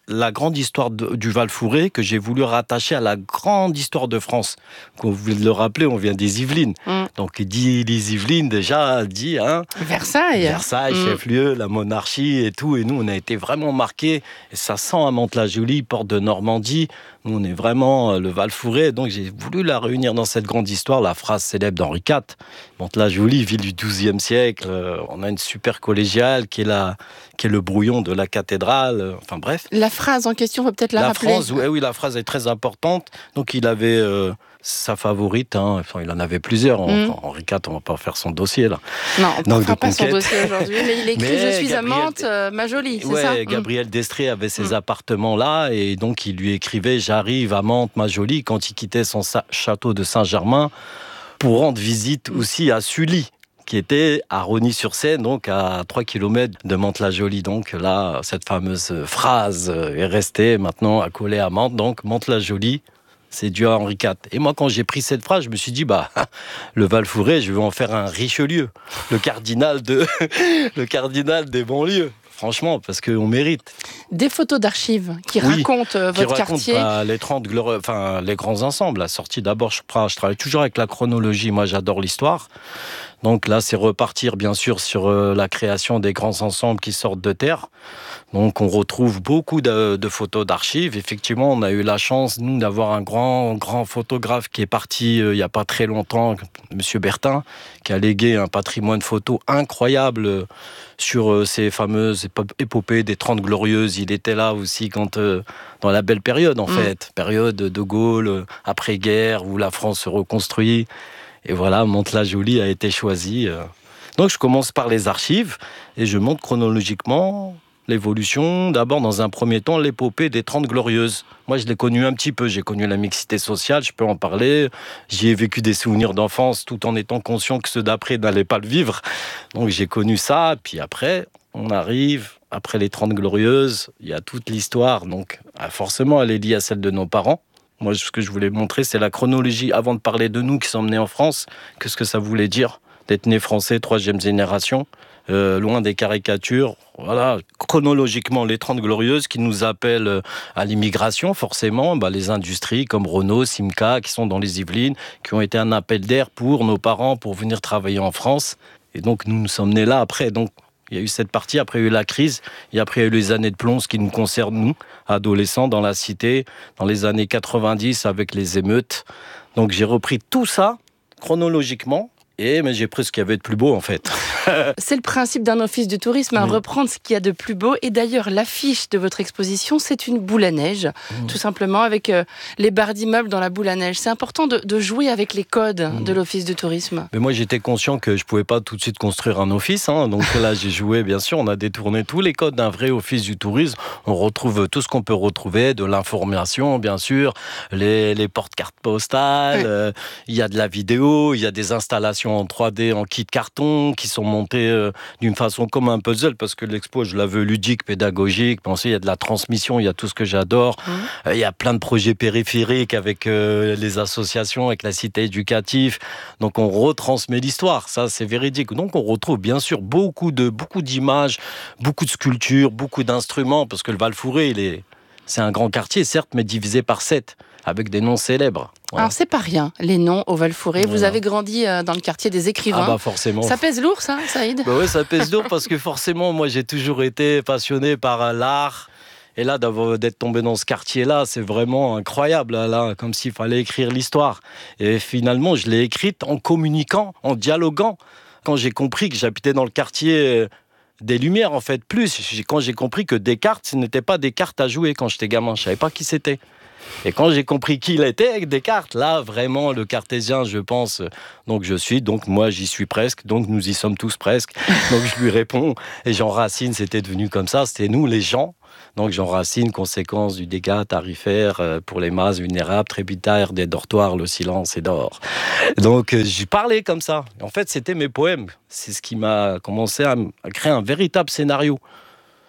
la grande histoire de, du Val-Fouré que j'ai voulu rattacher à la grande histoire de France. Comme vous le rappelez, on vient des Yvelines. Mm. Donc, dit les Yvelines, déjà, dit... Hein, Versailles. Versailles, mm. chef-lieu, la monarchie et tout. Et nous, on a été vraiment marqués. Et ça sent à Mantes-la-Jolie, porte de Normandie. Nous, on est vraiment le Val-Fouré. Donc, j'ai voulu la réunir dans cette grande histoire, la phrase célèbre d'Henri quatre. Mantes-la-Jolie, ville du douzième siècle. Euh, on a une super collégiale qui est, la, qui est le brouillon de la cathédrale. Euh, enfin, bref. La phrase en question, on va peut-être la, la rappeler. Phrase, oui, oui, la phrase est très importante. Donc, il avait euh, sa favorite. Hein. Enfin, il en avait plusieurs. Mm. Henri quatre, on ne va pas faire son dossier, là. Non, on ne fera pas son dossier aujourd'hui. Mais il écrit mais « Je suis Gabriel... à Mantes, euh, ma jolie », c'est ouais, ça Gabriel mm. Destré avait ces mm. appartements-là. Et donc, il lui écrivait « J'arrive à Mantes, ma jolie », quand il quittait son sa- château de Saint-Germain pour rendre visite aussi à Sully, qui était à Rosny-sur-Seine, donc à trois kilomètres de Mantes-la-Jolie. Donc là, cette fameuse phrase est restée maintenant accolée à Mantes. Donc Mantes-la-Jolie, c'est dû à Henri quatre. Et moi, quand j'ai pris cette phrase, je me suis dit, bah, le Val-Fouré, je vais en faire un Richelieu, le cardinal de, le cardinal des banlieues. Franchement, parce qu'on mérite. Des photos d'archives qui oui, racontent euh, votre qui racontent, quartier. Bah, les trente glorieux, enfin les grands ensembles. La sortie d'abord, je, je travaille toujours avec la chronologie. Moi, j'adore l'histoire. Donc là, c'est repartir bien sûr sur euh, la création des grands ensembles qui sortent de terre. Donc on retrouve beaucoup de, de photos d'archives. Effectivement, on a eu la chance, nous, d'avoir un grand, grand photographe qui est parti euh, il n'y a pas très longtemps, Monsieur Bertin, qui a légué un patrimoine photo incroyable euh, sur euh, ces fameuses épopées des trente glorieuses. Il était là aussi quand, euh, dans la belle période, en mmh. fait. Période de Gaulle, euh, après-guerre, où la France se reconstruit. Et voilà, Mantes-la-Jolie a été choisi. Euh. Donc je commence par les archives et je montre chronologiquement l'évolution. D'abord, dans un premier temps, l'épopée des trente glorieuses. Moi, je l'ai connue un petit peu. J'ai connu la mixité sociale, je peux en parler. J'y ai vécu des souvenirs d'enfance tout en étant conscient que ceux d'après n'allaient pas le vivre. Donc j'ai connu ça. Puis après, on arrive, après les trente glorieuses, il y a toute l'histoire. Donc forcément, elle est liée à celle de nos parents. Moi, ce que je voulais montrer, c'est la chronologie. Avant de parler de nous qui sommes nés en France, qu'est-ce que ça voulait dire d'être né français, troisième génération, euh, loin des caricatures. Voilà, chronologiquement, les trente glorieuses qui nous appellent à l'immigration, forcément, bah, les industries comme Renault, Simca, qui sont dans les Yvelines, qui ont été un appel d'air pour nos parents pour venir travailler en France. Et donc, nous nous sommes nés là après. Donc, il y a eu cette partie, après il y a eu la crise, et après il y a eu les années de plomb, ce qui nous concerne, nous, adolescents, dans la cité, dans les années quatre-vingt-dix, avec les émeutes. Donc j'ai repris tout ça, chronologiquement, et mais j'ai pris ce qu'il y avait de plus beau, en fait. C'est le principe d'un office du tourisme, à oui. reprendre ce qu'il y a de plus beau. Et d'ailleurs, l'affiche de votre exposition, c'est une boule à neige, mmh. tout simplement, avec euh, les barres d'immeubles dans la boule à neige. C'est important de, de jouer avec les codes mmh. de l'office du tourisme. Mais moi, j'étais conscient que je ne pouvais pas tout de suite construire un office. Hein, donc là, j'ai joué, bien sûr, on a détourné tous les codes d'un vrai office du tourisme. On retrouve tout ce qu'on peut retrouver, de l'information, bien sûr, les, les porte-cartes postales, il oui. euh, y a de la vidéo, il y a des installations en trois D, en kit carton, qui sont montées euh, d'une façon comme un puzzle, parce que l'expo, je la veux ludique, pédagogique. Pensez, il y a de la transmission, il y a tout ce que j'adore. Mmh. Euh, il y a plein de projets périphériques avec euh, les associations, avec la cité éducative. Donc, on retransmet l'histoire. Ça, c'est véridique. Donc, on retrouve bien sûr beaucoup de beaucoup d'images, beaucoup de sculptures, beaucoup d'instruments, parce que le Val-Fouré, il est, c'est un grand quartier, certes, mais divisé par sept, avec des noms célèbres. Voilà. Alors, c'est pas rien, les noms au Val-Fouré. Voilà. Vous avez grandi euh, dans le quartier des écrivains. Ah bah forcément. Ça pèse lourd, ça, Saïd ? Bah oui, ça pèse lourd parce que forcément, moi, j'ai toujours été passionné par euh, l'art. Et là, d'être tombé dans ce quartier-là, c'est vraiment incroyable, là, comme s'il fallait écrire l'histoire. Et finalement, je l'ai écrite en communiquant, en dialoguant. Quand j'ai compris que j'habitais dans le quartier des Lumières, en fait, plus. Quand j'ai compris que Descartes, ce n'était pas des cartes à jouer quand j'étais gamin. Je ne savais pas qui c'était. Et quand j'ai compris qui il était avec Descartes, là, vraiment, le cartésien, je pense, donc je suis, donc moi, j'y suis presque, donc nous y sommes tous presque. Donc je lui réponds, et Jean Racine, c'était devenu comme ça, c'était nous, les gens. Donc Jean Racine, conséquence du dégât tarifaire pour les masses vulnérables, tributaires des dortoirs, le silence est d'or. Donc j'ai parlé comme ça. En fait, c'était mes poèmes. C'est ce qui m'a commencé à, à créer un véritable scénario.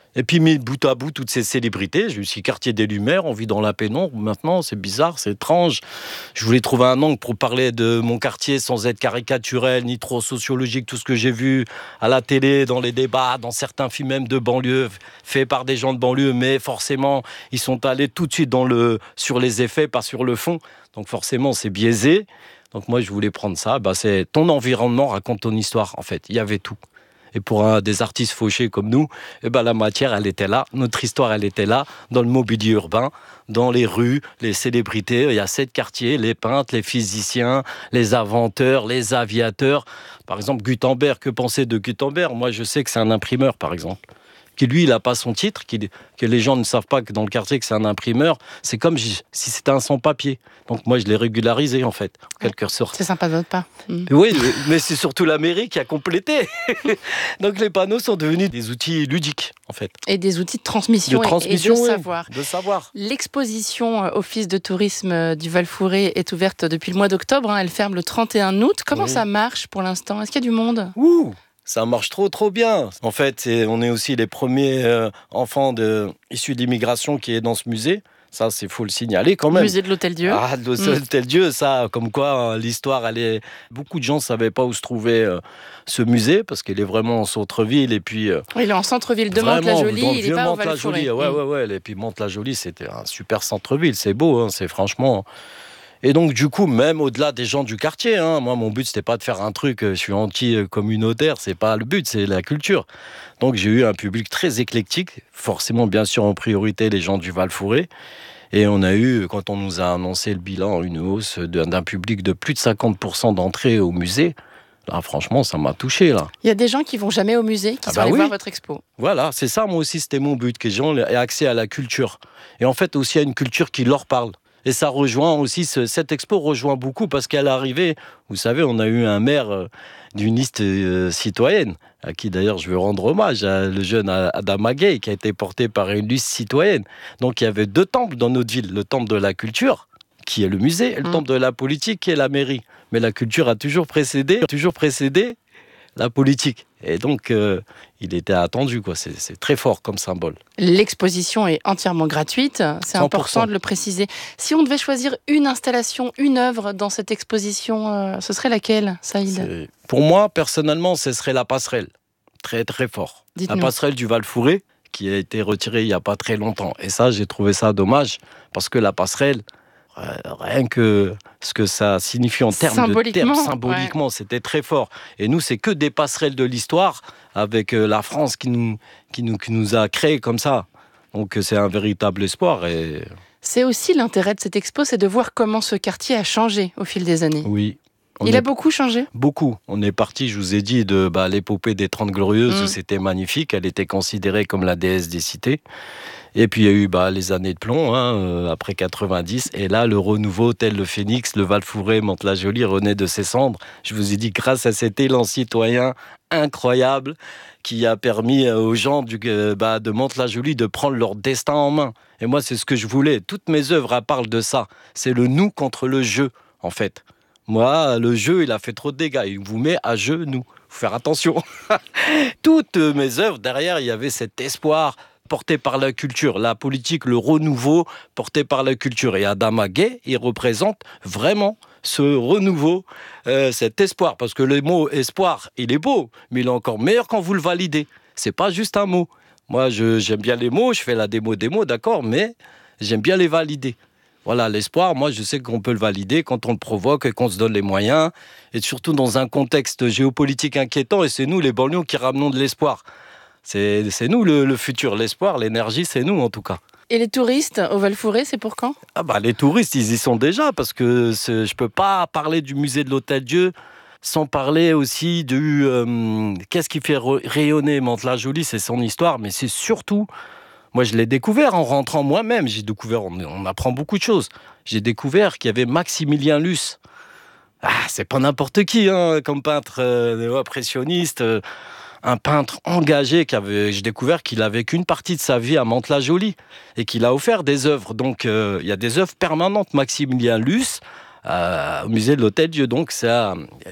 Et puis, mis bout à bout, toutes ces célébrités, je suis quartier des Lumières, on vit dans la pénombre maintenant, c'est bizarre, c'est étrange. Je voulais trouver un angle pour parler de mon quartier sans être caricaturel, ni trop sociologique, tout ce que j'ai vu à la télé, dans les débats, dans certains films même de banlieue, faits par des gens de banlieue, mais forcément, ils sont allés tout de suite dans le, sur les effets, pas sur le fond. Donc forcément, c'est biaisé. Donc moi, je voulais prendre ça. Bah, c'est ton environnement raconte ton histoire, en fait. Il y avait tout. Et pour un, des artistes fauchés comme nous, eh ben, la matière, elle était là. Notre histoire, elle était là, dans le mobilier urbain, dans les rues, les célébrités. Il y a sept quartiers, les peintres, les physiciens, les inventeurs, les aviateurs. Par exemple, Gutenberg, que penser de Gutenberg ? Moi, je sais que c'est un imprimeur, par exemple. Qui lui, il n'a pas son titre, qui, que les gens ne savent pas que dans le quartier que c'est un imprimeur. C'est comme si c'était un sans-papier. Donc moi, je l'ai régularisé, en fait, en quelque sorte. C'est sympa de votre part. Mmh. Oui, mais c'est surtout la mairie qui a complété. Donc les panneaux sont devenus des outils ludiques, en fait. Et des outils de transmission, de transmission et de oui, savoir. De savoir. L'exposition Office de tourisme du Val-Fouré est ouverte depuis le mois d'octobre. Hein. Elle ferme le trente et un août. Comment oui. ça marche pour l'instant ? Est-ce qu'il y a du monde ? Ouh Ça marche trop, trop bien. En fait, c'est, on est aussi les premiers euh, enfants de, issus d'immigration qui est dans ce musée. Ça, c'est faut le signaler quand même. Musée de l'Hôtel-Dieu. Ah, de l'Hôtel-Dieu, ça, comme quoi, hein, l'histoire, elle est... Beaucoup de gens ne savaient pas où se trouvait euh, ce musée, parce qu'il est vraiment en centre-ville, et puis... Euh, il est en centre-ville de Mantes-la-Jolie, il n'est pas au Val-Fouré. Ouais, ouais, ouais. Et puis Mantes-la-Jolie, c'était un super centre-ville. C'est beau, hein, c'est franchement... Et donc, du coup, même au-delà des gens du quartier, hein, moi, mon but, c'était pas de faire un truc, je suis anti-communautaire, c'est pas le but, c'est la culture. Donc, j'ai eu un public très éclectique, forcément, bien sûr, en priorité, les gens du Val-Fouré. Et on a eu, quand on nous a annoncé le bilan, une hausse d'un public de plus de cinquante pour cent d'entrée au musée. Là, franchement, ça m'a touché, là. Il y a des gens qui vont jamais au musée, qui ah sont bah allés oui. voir votre expo. Voilà, c'est ça, moi aussi, c'était mon but, que les gens aient accès à la culture. Et en fait, aussi à une culture qui leur parle. Et ça rejoint aussi, ce, cette expo rejoint beaucoup parce qu'elle est arrivée, vous savez, on a eu un maire euh, d'une liste euh, citoyenne, à qui d'ailleurs je veux rendre hommage, à le jeune Adama Gaye, qui a été porté par une liste citoyenne. Donc il y avait deux temples dans notre ville, le temple de la culture, qui est le musée, et le mmh. temple de la politique, qui est la mairie. Mais la culture a toujours précédé, toujours précédé la politique. Et donc, euh, il était attendu, quoi. C'est, c'est très fort comme symbole. L'exposition est entièrement gratuite, c'est cent pour cent important de le préciser. Si on devait choisir une installation, une œuvre dans cette exposition, euh, ce serait laquelle, Saïd ? C'est... Pour moi, personnellement, ce serait la passerelle. Très, très fort. Dites-nous. La passerelle du Val-Fouré, qui a été retirée il n'y a pas très longtemps. Et ça, j'ai trouvé ça dommage, parce que la passerelle, rien que ce que ça signifie en termes de termes, symboliquement, ouais. C'était très fort. Et nous, c'est que des passerelles de l'histoire avec la France qui nous, qui nous, qui nous a créés comme ça. Donc c'est un véritable espoir. Et... C'est aussi l'intérêt de cette expo, c'est de voir comment ce quartier a changé au fil des années. Oui. Il a beaucoup changé ? Beaucoup. On est parti, je vous ai dit, de bah, l'épopée des Trente Glorieuses, mmh. où c'était magnifique. Elle était considérée comme la déesse des cités. Et puis il y a eu bah, les années de plomb, hein, euh, après quatre-vingt-dix. Et là, le renouveau, tel le phénix, le Val-Fouré, Mantes-la-Jolie renaît de ses cendres. Je vous ai dit, grâce à cet élan citoyen incroyable qui a permis aux gens du, euh, bah, de Mantes-la-Jolie de prendre leur destin en main. Et moi, c'est ce que je voulais. Toutes mes œuvres elles parlent de ça. C'est le nous contre le je, en fait. Moi, le jeu, il a fait trop de dégâts. Il vous met à genoux. Faut faire attention. Toutes mes œuvres, derrière, il y avait cet espoir porté par la culture, la politique, le renouveau porté par la culture. Et Adama Gaye, il représente vraiment ce renouveau, euh, cet espoir. Parce que le mot espoir, il est beau, mais il est encore meilleur quand vous le validez. C'est pas juste un mot. Moi, je, j'aime bien les mots, je fais la démo des mots, d'accord, mais j'aime bien les valider. Voilà, l'espoir, moi, je sais qu'on peut le valider quand on le provoque et qu'on se donne les moyens. Et surtout dans un contexte géopolitique inquiétant, et c'est nous, les banlieues, qui ramenons de l'espoir. C'est, c'est nous le, le futur, l'espoir, l'énergie, c'est nous en tout cas. Et les touristes au Val-Fouré, c'est pour quand ? Ah bah les touristes, ils y sont déjà parce que c'est, je peux pas parler du musée de l'Hôtel-Dieu sans parler aussi du euh, qu'est-ce qui fait rayonner Mantes-la-Jolie, c'est son histoire, mais c'est surtout, moi je l'ai découvert en rentrant moi-même, j'ai découvert, on, on apprend beaucoup de choses. J'ai découvert qu'il y avait Maximilien Luce. Ah, c'est pas n'importe qui, hein, comme peintre euh, néo-impressionniste. Euh, un peintre engagé, qui avait, j'ai découvert qu'il a vécu une partie de sa vie à Mantes-la-Jolie et qu'il a offert des œuvres. Donc, euh, il y a des œuvres permanentes. Maximilien Luce, euh, au musée de l'Hôtel-Dieu. Donc, ça,